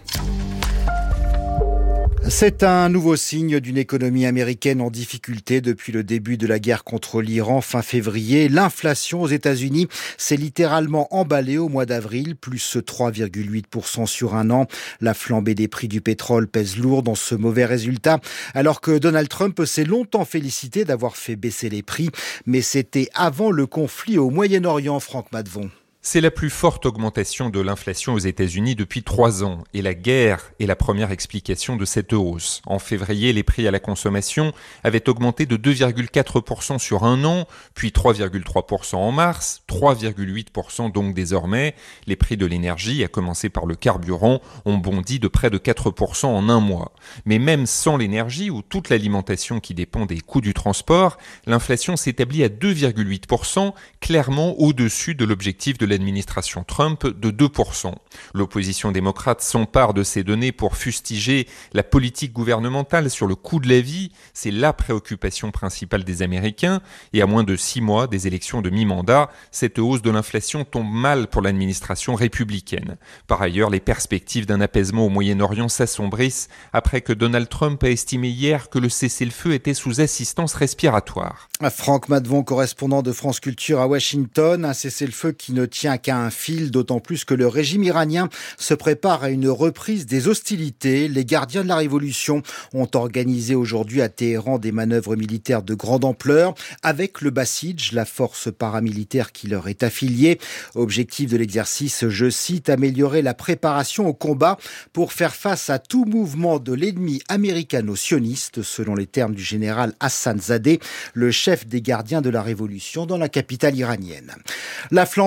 C'est un nouveau signe d'une économie américaine en difficulté depuis le début de la guerre contre l'Iran fin février. L'inflation aux États-Unis s'est littéralement emballée au mois d'avril, plus trois virgule huit pour cent sur un an. La flambée des prix du pétrole pèse lourd dans ce mauvais résultat, alors que Donald Trump s'est longtemps félicité d'avoir fait baisser les prix. Mais c'était avant le conflit au Moyen-Orient, Franck Madvon. C'est la plus forte augmentation de l'inflation aux États-Unis depuis trois ans et la guerre est la première explication de cette hausse. En février, les prix à la consommation avaient augmenté de deux virgule quatre pour cent sur un an, puis trois virgule trois pour cent en mars, trois virgule huit pour cent donc désormais. Les prix de l'énergie, à commencer par le carburant, ont bondi de près de quatre pour cent en un mois. Mais même sans l'énergie ou toute l'alimentation qui dépend des coûts du transport, l'inflation s'établit à deux virgule huit pour cent, clairement au-dessus de l'objectif de l'administration Trump de deux pour cent. L'opposition démocrate s'empare de ces données pour fustiger la politique gouvernementale sur le coût de la vie. C'est la préoccupation principale des Américains. Et à moins de six mois des élections de mi-mandat, cette hausse de l'inflation tombe mal pour l'administration républicaine. Par ailleurs, les perspectives d'un apaisement au Moyen-Orient s'assombrissent après que Donald Trump a estimé hier que le cessez-le-feu était sous assistance respiratoire. Franck Madvon, correspondant de France Culture à Washington, un cessez-le-feu qui ne tient qu'à un fil, d'autant plus que le régime iranien se prépare à une reprise des hostilités. Les gardiens de la révolution ont organisé aujourd'hui à Téhéran des manœuvres militaires de grande ampleur avec le Basij, la force paramilitaire qui leur est affiliée. Objectif de l'exercice, je cite, améliorer la préparation au combat pour faire face à tout mouvement de l'ennemi américano-sioniste, selon les termes du général Hassan Zadeh, le chef des gardiens de la révolution dans la capitale iranienne. La flambée du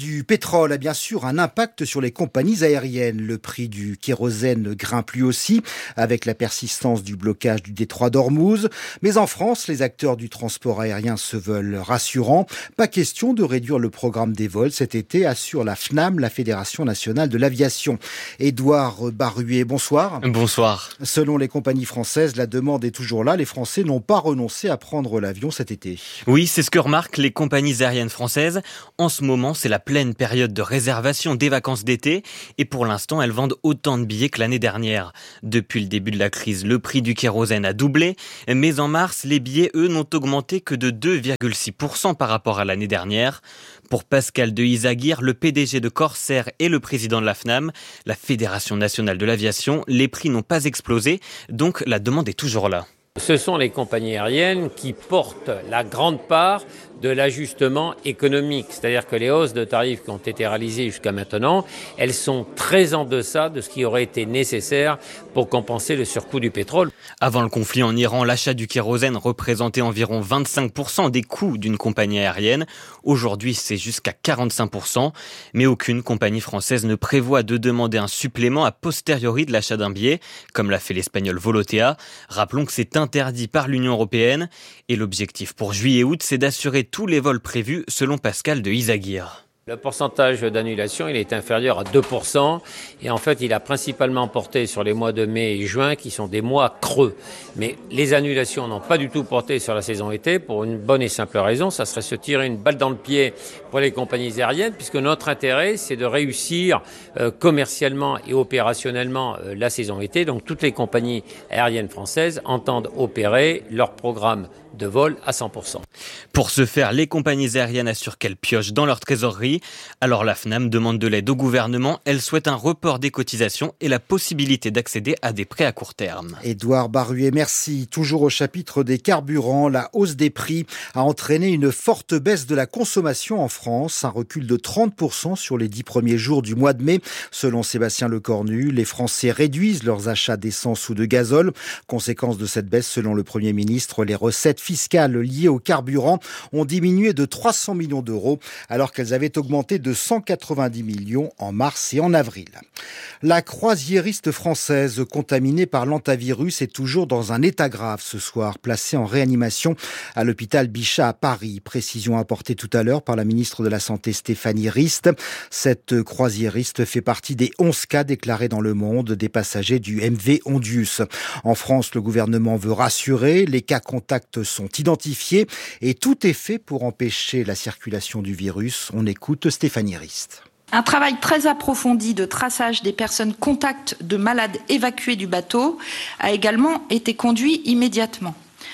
du pétrole a bien sûr un impact sur les compagnies aériennes. Le prix du kérosène grimpe lui aussi, avec la persistance du blocage du détroit d'Ormuz. Mais en France, les acteurs du transport aérien se veulent rassurants. Pas question de réduire le programme des vols cet été, assure la FNAM, la Fédération nationale de l'aviation. Édouard Baruet, bonsoir. Bonsoir. Selon les compagnies françaises, la demande est toujours là. Les Français n'ont pas renoncé à prendre l'avion cet été. Oui, c'est ce que remarquent les compagnies aériennes françaises. En ce moment, c'est la pleine période de réservation des vacances d'été et pour l'instant, elles vendent autant de billets que l'année dernière. Depuis le début de la crise, le prix du kérosène a doublé, mais en mars, les billets, eux, n'ont augmenté que de deux virgule six pour cent par rapport à l'année dernière. Pour Pascal de Izaguirre, le P D G de Corsair et le président de la FNAM, la Fédération nationale de l'aviation, les prix n'ont pas explosé, donc la demande est toujours là. Ce sont les compagnies aériennes qui portent la grande part de l'ajustement économique. C'est-à-dire que les hausses de tarifs qui ont été réalisées jusqu'à maintenant, elles sont très en deçà de ce qui aurait été nécessaire pour compenser le surcoût du pétrole. Avant le conflit en Iran, l'achat du kérosène représentait environ vingt-cinq pour cent des coûts d'une compagnie aérienne. Aujourd'hui, c'est jusqu'à quarante-cinq pour cent. Mais aucune compagnie française ne prévoit de demander un supplément a posteriori de l'achat d'un billet, comme l'a fait l'espagnol Volotea. Rappelons que c'est interdit par l'Union européenne. Et l'objectif pour juillet-août, c'est d'assurer tous les vols prévus, selon Pascal de Izaguirre. Le pourcentage d'annulation, il est inférieur à deux pour cent et en fait, il a principalement porté sur les mois de mai et juin qui sont des mois creux. Mais les annulations n'ont pas du tout porté sur la saison été pour une bonne et simple raison, ça serait se tirer une balle dans le pied pour les compagnies aériennes puisque notre intérêt, c'est de réussir euh, commercialement et opérationnellement euh, la saison été. Donc toutes les compagnies aériennes françaises entendent opérer leur programme de vol à cent pour cent. Pour ce faire, les compagnies aériennes assurent qu'elles piochent dans leur trésorerie. Alors la FNAM demande de l'aide au gouvernement. Elle souhaite un report des cotisations et la possibilité d'accéder à des prêts à court terme. Édouard Baruet, merci. Toujours au chapitre des carburants, la hausse des prix a entraîné une forte baisse de la consommation en France. Un recul de trente pour cent sur les dix premiers jours du mois de mai. Selon Sébastien Lecornu, les Français réduisent leurs achats d'essence ou de gazole. Conséquence de cette baisse, selon le Premier ministre, les recettes fiscales liées au carburant ont diminué de trois cents millions d'euros alors qu'elles avaient augmenté de cent quatre-vingt-dix millions en mars et en avril. La croisiériste française contaminée par l'hantavirus est toujours dans un état grave ce soir, placée en réanimation à l'hôpital Bichat à Paris. Précision apportée tout à l'heure par la ministre de la Santé Stéphanie Rist. Cette croisiériste fait partie des onze cas déclarés dans le monde des passagers du M V Ondius. En France, le gouvernement veut rassurer, les cas contacts sont identifiés et tout est fait pour empêcher la circulation du virus. On écoute Stéphanie Rist. Un travail très approfondi de traçage des personnes contacts de malades évacués du bateau a également été conduit immédiatement.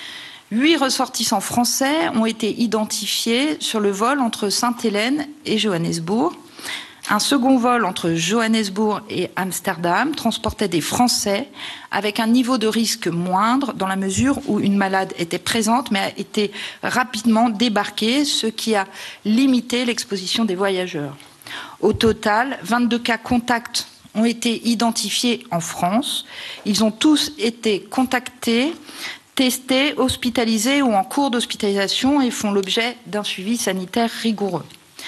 Huit ressortissants français ont été identifiés sur le vol entre Sainte-Hélène et Johannesburg. Un second vol entre Johannesburg et Amsterdam transportait des Français avec un niveau de risque moindre dans la mesure où une malade était présente mais a été rapidement débarquée, ce qui a limité l'exposition des voyageurs. Au total, vingt-deux cas contacts ont été identifiés en France. Ils ont tous été contactés, testés, hospitalisés ou en cours d'hospitalisation et font l'objet d'un suivi sanitaire rigoureux.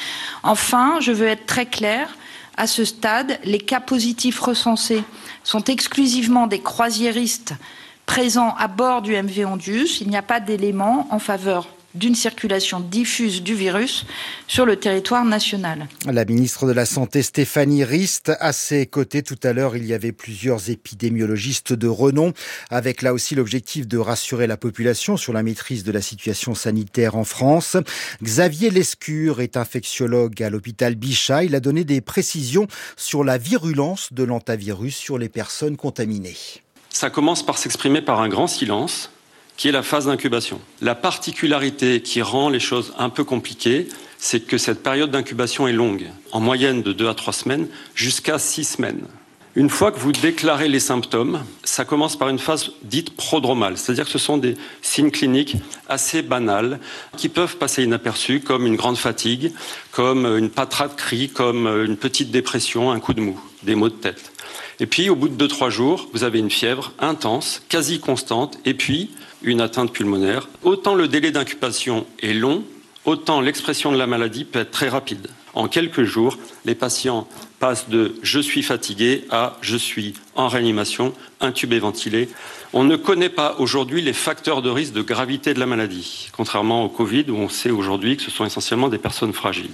Enfin, je veux être très claire, à ce stade, les cas positifs recensés sont exclusivement des croisiéristes présents à bord du M V Ondius. Il n'y a pas d'éléments en faveur d'une circulation diffuse du virus sur le territoire national. La ministre de la Santé Stéphanie Rist, à ses côtés tout à l'heure, il y avait plusieurs épidémiologistes de renom, avec là aussi l'objectif de rassurer la population sur la maîtrise de la situation sanitaire en France. Xavier Lescure est infectiologue à l'hôpital Bichat. Il a donné des précisions sur la virulence de l'hantavirus sur les personnes contaminées. Ça commence par s'exprimer par un grand silence, qui est la phase d'incubation. La particularité qui rend les choses un peu compliquées, c'est que cette période d'incubation est longue, en moyenne de deux à trois semaines, jusqu'à six semaines. Une fois que vous déclarez les symptômes, ça commence par une phase dite prodromale, c'est-à-dire que ce sont des signes cliniques assez banals qui peuvent passer inaperçus, comme une grande fatigue, comme une patate crie, comme une petite dépression, un coup de mou, des maux de tête. Et puis, au bout de deux à trois jours, vous avez une fièvre intense, quasi constante, et puis une atteinte pulmonaire. Autant le délai d'incubation est long, autant l'expression de la maladie peut être très rapide. En quelques jours, les patients passent de « je suis fatigué » à « je suis en réanimation, intubé, ventilé ». On ne connaît pas aujourd'hui les facteurs de risque de gravité de la maladie, contrairement au Covid où on sait aujourd'hui que ce sont essentiellement des personnes fragiles.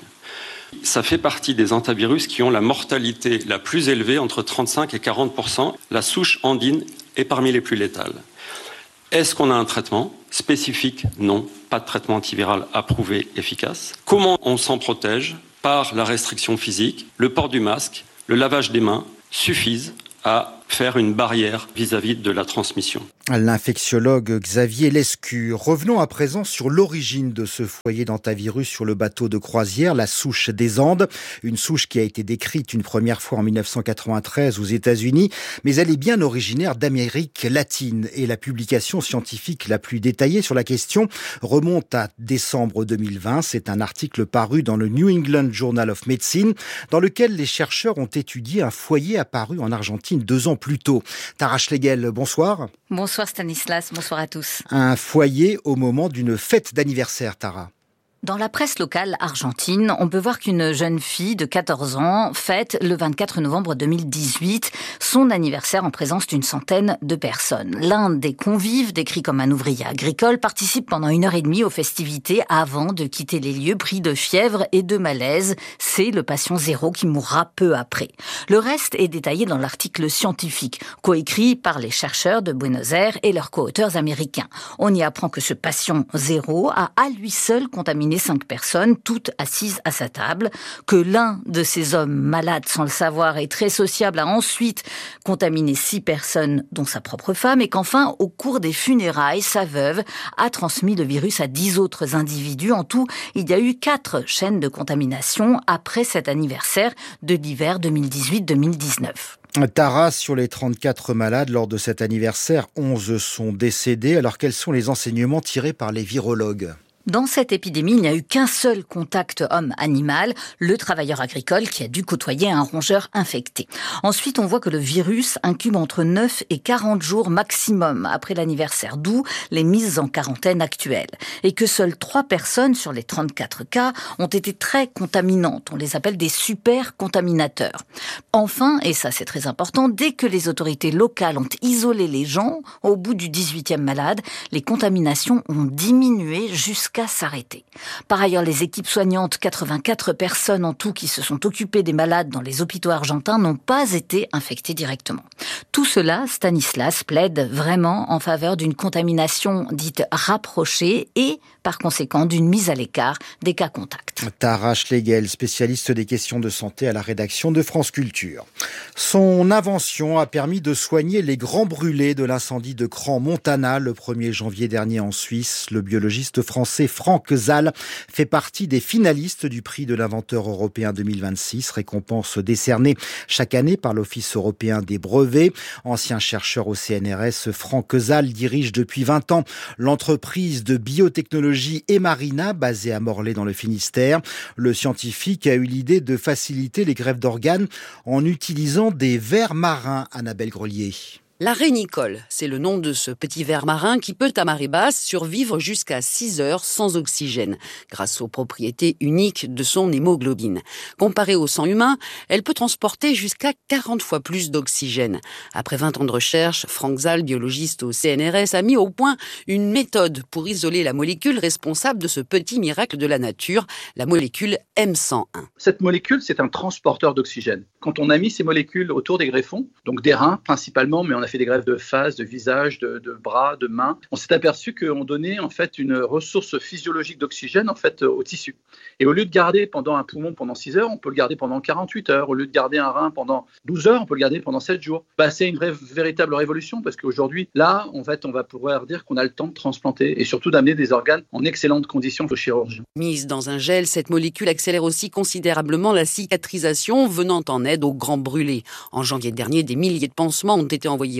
Ça fait partie des hantavirus qui ont la mortalité la plus élevée, entre trente-cinq et quarante pour cent. La souche andine est parmi les plus létales. Est-ce qu'on a un traitement spécifique? Non, pas de traitement antiviral approuvé efficace. Comment on s'en protège? Par la restriction physique, le port du masque, le lavage des mains suffisent à faire une barrière vis-à-vis de la transmission. L'infectiologue Xavier Lescu. Revenons à présent sur l'origine de ce foyer d'hantavirus sur le bateau de croisière, la souche des Andes. Une souche qui a été décrite une première fois en dix-neuf cent quatre-vingt-treize aux États-Unis, mais elle est bien originaire d'Amérique latine. Et la publication scientifique la plus détaillée sur la question remonte à décembre deux mille vingt. C'est un article paru dans le New England Journal of Medicine, dans lequel les chercheurs ont étudié un foyer apparu en Argentine deux ans plus tôt. Tara Schlegel, bonsoir. Bonsoir Stanislas, bonsoir à tous. Un foyer au moment d'une fête d'anniversaire, Tara. Dans la presse locale argentine, on peut voir qu'une jeune fille de quatorze ans fête le vingt-quatre novembre deux mille dix-huit son anniversaire en présence d'une centaine de personnes. L'un des convives, décrit comme un ouvrier agricole, participe pendant une heure et demie aux festivités avant de quitter les lieux pris de fièvre et de malaise. C'est le patient zéro qui mourra peu après. Le reste est détaillé dans l'article scientifique, coécrit par les chercheurs de Buenos Aires et leurs co-auteurs américains. On y apprend que ce patient zéro a à lui seul contaminé cinq personnes, toutes assises à sa table, que l'un de ces hommes malades sans le savoir et très sociable a ensuite contaminé six personnes, dont sa propre femme, et qu'enfin, au cours des funérailles, sa veuve a transmis le virus à dix autres individus. En tout, il y a eu quatre chaînes de contamination après cet anniversaire de l'hiver deux mille dix-huit deux mille dix-neuf. Tara, sur les trente-quatre malades lors de cet anniversaire, onze sont décédés. Alors quels sont les enseignements tirés par les virologues ? Dans cette épidémie, il n'y a eu qu'un seul contact homme-animal, le travailleur agricole qui a dû côtoyer un rongeur infecté. Ensuite, on voit que le virus incube entre neuf et quarante jours maximum après l'anniversaire, d'où les mises en quarantaine actuelles. Et que seules trois personnes sur les trente-quatre cas ont été très contaminantes. On les appelle des super contaminateurs. Enfin, et ça c'est très important, dès que les autorités locales ont isolé les gens, au bout du dix-huitième malade, les contaminations ont diminué jusqu'à qu'à s'arrêter. Par ailleurs, les équipes soignantes, quatre-vingt-quatre personnes en tout qui se sont occupées des malades dans les hôpitaux argentins, n'ont pas été infectées directement. Tout cela, Stanislas plaide vraiment en faveur d'une contamination dite rapprochée et, par conséquent, d'une mise à l'écart des cas contacts. Tara Schlegel, spécialiste des questions de santé à la rédaction de France Culture. Son invention a permis de soigner les grands brûlés de l'incendie de Crans-Montana le premier janvier dernier en Suisse. Le biologiste français Franck Zal fait partie des finalistes du prix de l'inventeur européen deux mille vingt-six, récompense décernée chaque année par l'Office européen des brevets. Ancien chercheur au C N R S, Franck Zal dirige depuis vingt ans l'entreprise de biotechnologie Emarina, basée à Morlaix dans le Finistère. Le scientifique a eu l'idée de faciliter les greffes d'organes en utilisant des vers marins, Annabelle Grelier. La rénicole, c'est le nom de ce petit ver marin qui peut, à marée basse, survivre jusqu'à six heures sans oxygène, grâce aux propriétés uniques de son hémoglobine. Comparée au sang humain, elle peut transporter jusqu'à quarante fois plus d'oxygène. Après vingt ans de recherche, Franck Zal, biologiste au C N R S, a mis au point une méthode pour isoler la molécule responsable de ce petit miracle de la nature, la molécule M cent un. Cette molécule, c'est un transporteur d'oxygène. Quand on a mis ces molécules autour des greffons, donc des reins principalement, mais on a fait des greffes de face, de visage, de, de bras, de mains. On s'est aperçu qu'on donnait en fait une ressource physiologique d'oxygène en fait au tissu. Et au lieu de garder pendant un poumon pendant six heures, on peut le garder pendant quarante-huit heures. Au lieu de garder un rein pendant douze heures, on peut le garder pendant sept jours. Bah, c'est une vraie, véritable révolution parce qu'aujourd'hui, là, en fait, on va pouvoir dire qu'on a le temps de transplanter et surtout d'amener des organes en excellentes conditions aux chirurgiens. Mise dans un gel, cette molécule accélère aussi considérablement la cicatrisation, venant en aide aux grands brûlés. En janvier dernier, des milliers de pansements ont été envoyés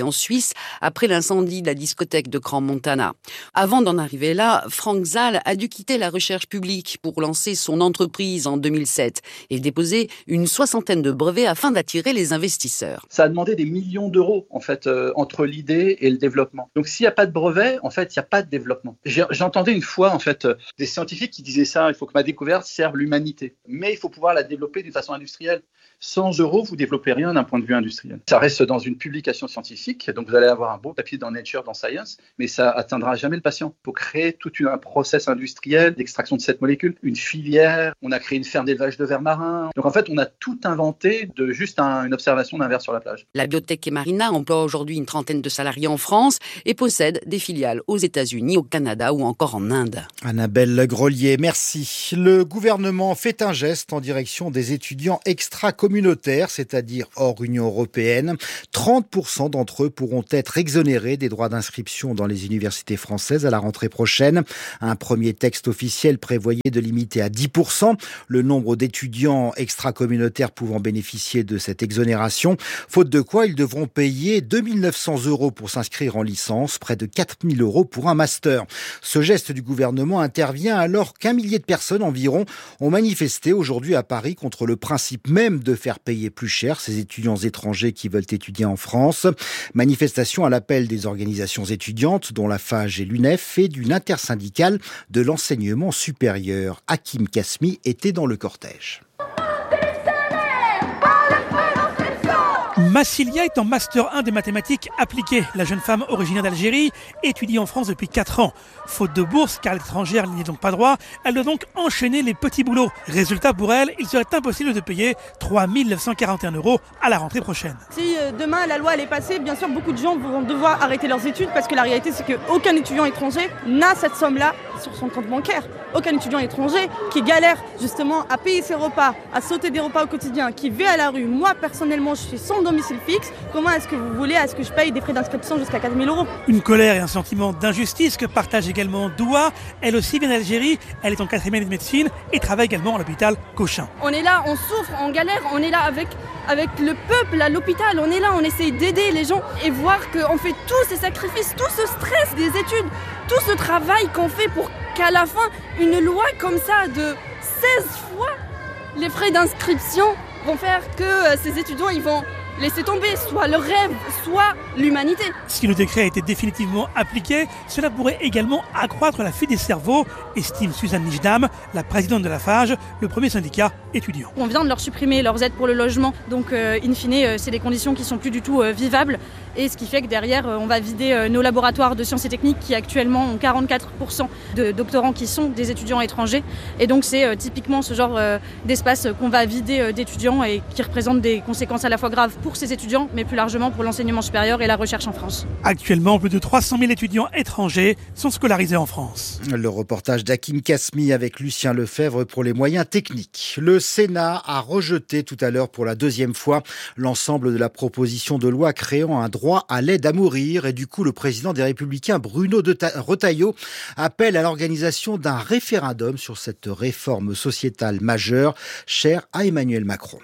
en Suisse après l'incendie de la discothèque de Grand Montana. Avant d'en arriver là, Frank Zahl a dû quitter la recherche publique pour lancer son entreprise en deux mille sept et déposer une soixantaine de brevets afin d'attirer les investisseurs. Ça a demandé des millions d'euros en fait euh, entre l'idée et le développement. Donc s'il n'y a pas de brevet, en fait, il n'y a pas de développement. J'ai, j'entendais une fois en fait euh, des scientifiques qui disaient ça, il faut que ma découverte serve l'humanité, mais il faut pouvoir la développer d'une façon industrielle. Sans euros, vous ne développez rien d'un point de vue industriel. Ça reste dans une publication scientifique, donc vous allez avoir un beau papier dans Nature, dans Science, mais ça atteindra jamais le patient. Il faut créer tout un process industriel d'extraction de cette molécule, une filière, on a créé une ferme d'élevage de vers marins. Donc en fait, on a tout inventé de juste un, une observation d'un ver sur la plage. La Biotech Marina emploie aujourd'hui une trentaine de salariés en France et possède des filiales aux États-Unis, au Canada ou encore en Inde. Annabelle Grelier, merci. Le gouvernement fait un geste en direction des étudiants extra-communautaires, c'est-à-dire hors Union européenne. trente pour cent d'entre eux pourront être exonérés des droits d'inscription dans les universités françaises à la rentrée prochaine. Un premier texte officiel prévoyait de limiter à dix pour cent le nombre d'étudiants extra-communautaires pouvant bénéficier de cette exonération, faute de quoi ils devront payer deux mille neuf cents euros pour s'inscrire en licence, près de quatre mille euros pour un master. Ce geste du gouvernement intervient alors qu'un millier de personnes environ ont manifesté aujourd'hui à Paris contre le principe même de faire payer plus cher ces étudiants étrangers qui veulent étudier en France. Manifestation à l'appel des organisations étudiantes, dont la Fage et l'U N E F, et d'une intersyndicale de l'enseignement supérieur. Hakim Kasmi était dans le cortège. Massilia est en master un des mathématiques appliquées. La jeune femme originaire d'Algérie étudie en France depuis quatre ans. Faute de bourse, car l'étrangère n'y est donc pas droit, elle doit donc enchaîner les petits boulots. Résultat pour elle, il serait impossible de payer trois mille neuf cent quarante et un euros à la rentrée prochaine. Si euh, demain la loi elle est passée, bien sûr beaucoup de gens vont devoir arrêter leurs études parce que la réalité c'est qu'aucun étudiant étranger n'a cette somme-là sur son compte bancaire. Aucun étudiant étranger qui galère justement à payer ses repas, à sauter des repas au quotidien, qui vit à la rue. Moi personnellement je suis sans domicile fixe. Comment est-ce que vous voulez à ce que je paye des frais d'inscription jusqu'à quatre mille euros? Une colère et un sentiment d'injustice que partage également Doua. Elle aussi vient d'Algérie, elle est en quatrième année de médecine et travaille également à l'hôpital Cochin. On est là, on souffre, on galère, on est là avec, avec le peuple à l'hôpital, on est là, on essaye d'aider les gens et voir qu'on fait tous ces sacrifices, tout ce stress des études, tout ce travail qu'on fait pour qu'à la fin, une loi comme ça de seize fois les frais d'inscription vont faire que ces étudiants ils vont laisser tomber soit le rêve, soit l'humanité. Si le décret a été définitivement appliqué, cela pourrait également accroître la fuite des cerveaux, estime Suzanne Nijdam, la présidente de la Fage, le premier syndicat étudiant. On vient de leur supprimer leurs aides pour le logement, donc euh, in fine, euh, c'est des conditions qui sont plus du tout euh, vivables. Et ce qui fait que derrière, euh, on va vider euh, nos laboratoires de sciences et techniques qui actuellement ont quarante-quatre pour cent de doctorants qui sont des étudiants étrangers. Et donc c'est euh, typiquement ce genre euh, d'espace qu'on va vider euh, d'étudiants et qui représente des conséquences à la fois graves pour ces étudiants, mais plus largement pour l'enseignement supérieur et la recherche en France. Actuellement, plus de trois cent mille étudiants étrangers sont scolarisés en France. Le reportage d'Hakim Kasmi avec Lucien Lefebvre pour les moyens techniques. Le Sénat a rejeté tout à l'heure pour la deuxième fois l'ensemble de la proposition de loi créant un droit à l'aide à mourir. Et du coup, le président des Républicains, Bruno Retailleau, appelle à l'organisation d'un référendum sur cette réforme sociétale majeure, chère à Emmanuel Macron.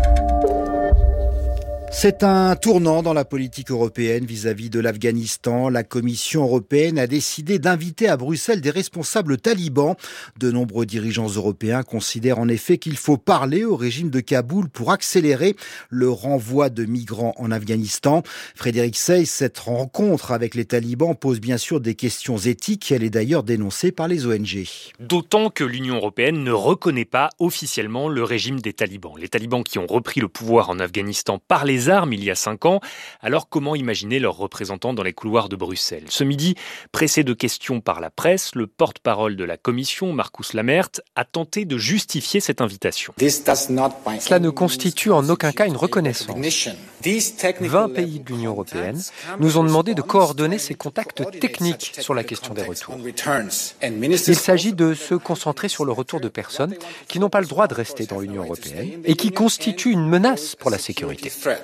C'est un tournant dans la politique européenne vis-à-vis de l'Afghanistan. La Commission européenne a décidé d'inviter à Bruxelles des responsables talibans. De nombreux dirigeants européens considèrent en effet qu'il faut parler au régime de Kaboul pour accélérer le renvoi de migrants en Afghanistan. Frédéric Sey, cette rencontre avec les talibans pose bien sûr des questions éthiques. Elle est d'ailleurs dénoncée par les O N G. D'autant que l'Union européenne ne reconnaît pas officiellement le régime des talibans. Les talibans qui ont repris le pouvoir en Afghanistan par les armes il y a cinq ans. Alors comment imaginer leurs représentants dans les couloirs de Bruxelles? Ce midi, pressé de questions par la presse, le porte-parole de la Commission, Markus Lammert, a tenté de justifier cette invitation. Cela ne constitue en aucun cas une reconnaissance. vingt pays de l'Union européenne nous ont demandé de coordonner ces contacts techniques sur la question des retours. Il s'agit de se concentrer sur le retour de personnes qui n'ont pas le droit de rester dans l'Union européenne et qui constituent une menace pour la sécurité.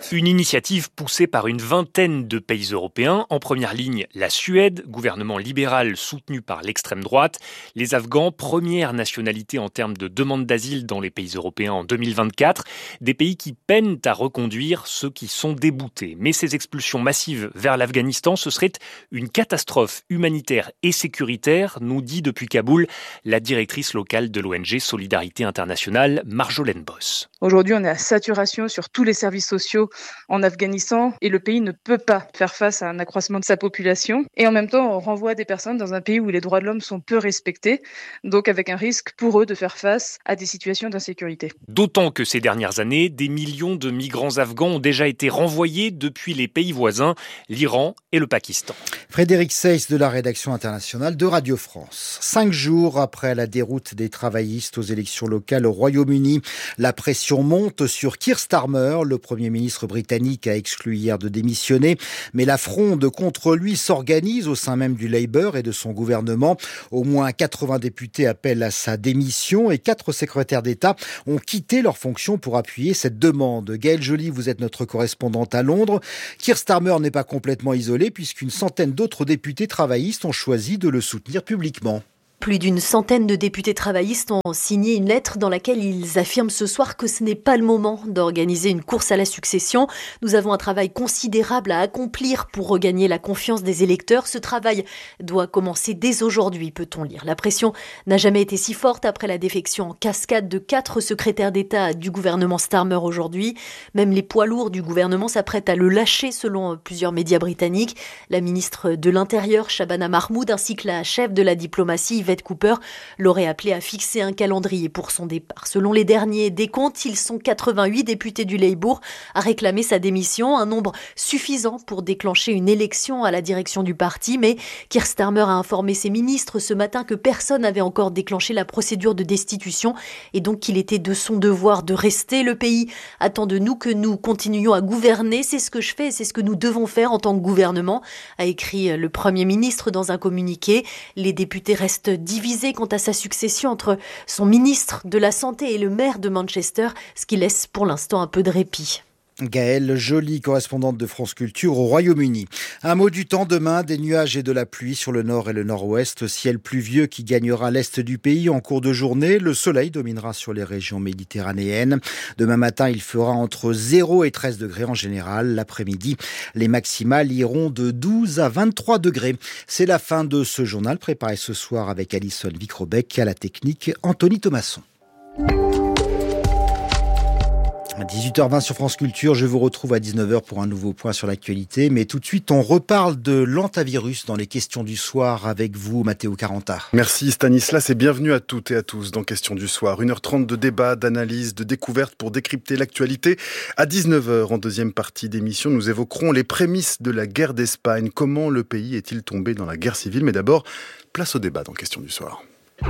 Une initiative poussée par une vingtaine de pays européens. En première ligne, la Suède, gouvernement libéral soutenu par l'extrême droite. Les Afghans, première nationalité en termes de demande d'asile dans les pays européens en deux mille vingt-quatre. Des pays qui peinent à reconduire ceux qui sont déboutés. Mais ces expulsions massives vers l'Afghanistan, ce serait une catastrophe humanitaire et sécuritaire, nous dit depuis Kaboul la directrice locale de l'O N G Solidarité Internationale, Marjolaine Boss. Aujourd'hui, on est à saturation sur tous les services sociaux en Afghanistan et le pays ne peut pas faire face à un accroissement de sa population. Et en même temps, on renvoie des personnes dans un pays où les droits de l'homme sont peu respectés, donc avec un risque pour eux de faire face à des situations d'insécurité. D'autant que ces dernières années, des millions de migrants afghans ont déjà été renvoyés depuis les pays voisins, l'Iran et le Pakistan. Frédéric Seyss de la rédaction internationale de Radio France. Cinq jours après la déroute des travaillistes aux élections locales au Royaume-Uni, la pression monte sur Keir Starmer. Le Premier ministre britannique a exclu hier de démissionner, mais la fronde contre lui s'organise au sein même du Labour et de son gouvernement. Au moins quatre-vingts députés appellent à sa démission et quatre secrétaires d'État ont quitté leurs fonctions pour appuyer cette demande. Gaëlle Joly, vous êtes notre correspondante à Londres. Keir Starmer n'est pas complètement isolé puisqu'une centaine d'autres députés travaillistes ont choisi de le soutenir publiquement. Plus d'une centaine de députés travaillistes ont signé une lettre dans laquelle ils affirment ce soir que ce n'est pas le moment d'organiser une course à la succession. Nous avons un travail considérable à accomplir pour regagner la confiance des électeurs. Ce travail doit commencer dès aujourd'hui, peut-on lire. La pression n'a jamais été si forte après la défection en cascade de quatre secrétaires d'État du gouvernement Starmer aujourd'hui. Même les poids lourds du gouvernement s'apprêtent à le lâcher selon plusieurs médias britanniques. La ministre de l'Intérieur, Shabana Mahmoud, ainsi que la chef de la diplomatie, Yvette Cooper, l'aurait appelé à fixer un calendrier pour son départ. Selon les derniers décomptes, ils sont quatre-vingt-huit députés du Labour à réclamer sa démission, un nombre suffisant pour déclencher une élection à la direction du parti. Mais Keir Starmer a informé ses ministres ce matin que personne n'avait encore déclenché la procédure de destitution et donc qu'il était de son devoir de rester. Le pays attend de nous que nous continuions à gouverner. C'est ce que je fais et c'est ce que nous devons faire en tant que gouvernement, a écrit le Premier ministre dans un communiqué. Les députés restent divisé quant à sa succession entre son ministre de la Santé et le maire de Manchester, ce qui laisse pour l'instant un peu de répit. Gaëlle Joly, correspondante de France Culture au Royaume-Uni. Un mot du temps demain, des nuages et de la pluie sur le nord et le nord-ouest. Ciel pluvieux qui gagnera l'est du pays en cours de journée. Le soleil dominera sur les régions méditerranéennes. Demain matin, il fera entre zéro et treize degrés en général. L'après-midi, les maximales iront de douze à vingt-trois degrés. C'est la fin de ce journal préparé ce soir avec Alison Vicrobec, à la technique Anthony Thomasson. À dix-huit heures vingt sur France Culture, je vous retrouve à dix-neuf heures pour un nouveau point sur l'actualité. Mais tout de suite, on reparle de l'antavirus dans les questions du soir avec vous, Matteo Caranta. Merci Stanislas et bienvenue à toutes et à tous dans Questions du soir. une heure trente de débat, d'analyse, de découverte pour décrypter l'actualité. À dix-neuf heures, en deuxième partie d'émission, nous évoquerons les prémices de la guerre d'Espagne. Comment le pays est-il tombé dans la guerre civile? Mais d'abord, place au débat dans Questions du soir.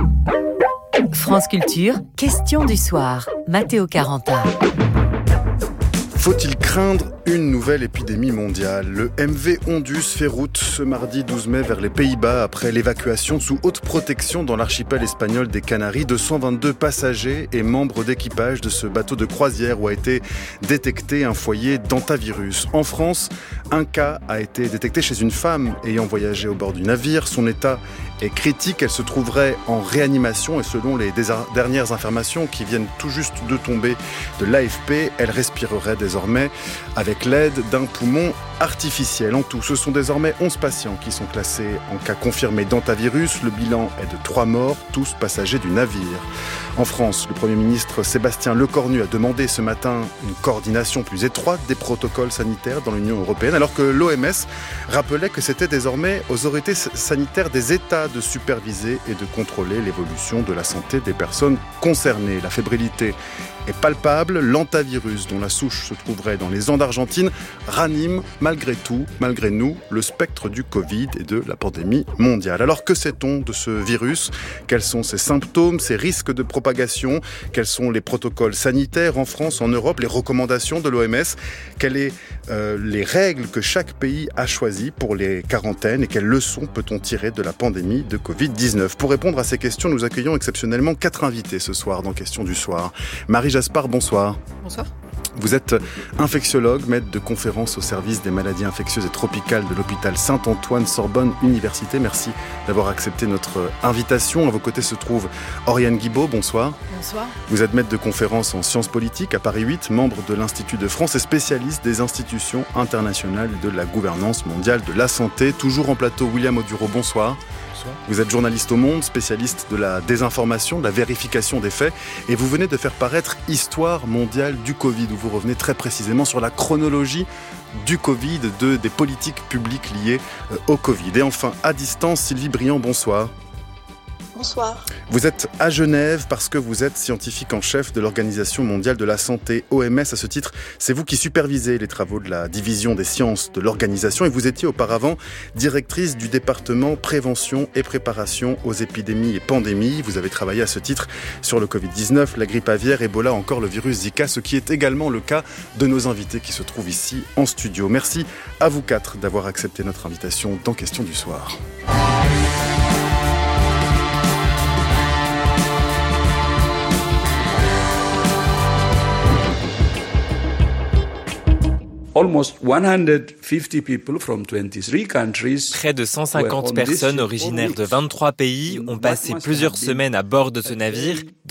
France Culture, Questions du soir. Matteo Caranta. Faut-il craindre une nouvelle épidémie mondiale? Le M V Ondus fait route ce mardi douze mai vers les Pays-Bas après l'évacuation sous haute protection dans l'archipel espagnol des Canaries de cent vingt-deux passagers et membres d'équipage de ce bateau de croisière où a été détecté un foyer d'antavirus. En France, un cas a été détecté chez une femme ayant voyagé au bord du navire. Son état est critique, elle se trouverait en réanimation et selon les dernières informations qui viennent tout juste de tomber de l'A F P, elle respirerait désormais avec l'aide d'un poumon artificiel. En tout, ce sont désormais onze patients qui sont classés en cas confirmé d'antavirus. Le bilan est de trois morts, tous passagers du navire. En France, le Premier ministre Sébastien Lecornu a demandé ce matin une coordination plus étroite des protocoles sanitaires dans l'Union européenne, alors que l'O M S rappelait que c'était désormais aux autorités sanitaires des États de superviser et de contrôler l'évolution de la santé des personnes concernées. La fébrilité est palpable. L'antavirus, dont la souche se trouverait dans les Andes argentines, ranime malgré tout, malgré nous, le spectre du Covid et de la pandémie mondiale. Alors que sait-on de ce virus? Quels sont ses symptômes, ses risques de propagation? Quels sont les protocoles sanitaires en France, en Europe, les recommandations de l'O M S? Quelles sont euh, les règles que chaque pays a choisies pour les quarantaines et quelles leçons peut-on tirer de la pandémie de covid dix-neuf? Pour répondre à ces questions, nous accueillons exceptionnellement quatre invités ce soir dans Questions du soir. Marie Jaspard, bonsoir. Bonsoir. Vous êtes infectiologue, maître de conférences au service des maladies infectieuses et tropicales de l'hôpital Saint-Antoine Sorbonne Université. Merci d'avoir accepté notre invitation. À vos côtés se trouve Oriane Guibaud. Bonsoir. Bonsoir. Vous êtes maître de conférences en sciences politiques à Paris huit, membre de l'Institut de France et spécialiste des institutions internationales de la gouvernance mondiale de la santé. Toujours en plateau, William Audureau. Bonsoir. Vous êtes journaliste au Monde, spécialiste de la désinformation, de la vérification des faits, et vous venez de faire paraître Histoire mondiale du Covid, où vous revenez très précisément sur la chronologie du Covid, de, des politiques publiques liées au Covid. Et enfin, à distance, Sylvie Briand, bonsoir. Bonsoir. Vous êtes à Genève parce que vous êtes scientifique en chef de l'Organisation mondiale de la santé, O M S. À ce titre, c'est vous qui supervisez les travaux de la division des sciences de l'organisation et vous étiez auparavant directrice du département prévention et préparation aux épidémies et pandémies. Vous avez travaillé à ce titre sur le covid dix-neuf, la grippe aviaire, Ebola, encore le virus Zika, ce qui est également le cas de nos invités qui se trouvent ici en studio. Merci à vous quatre d'avoir accepté notre invitation dans Question du soir. Près de cent cinquante personnes originaires de vingt-trois pays ont passé plusieurs semaines à bord de ce navire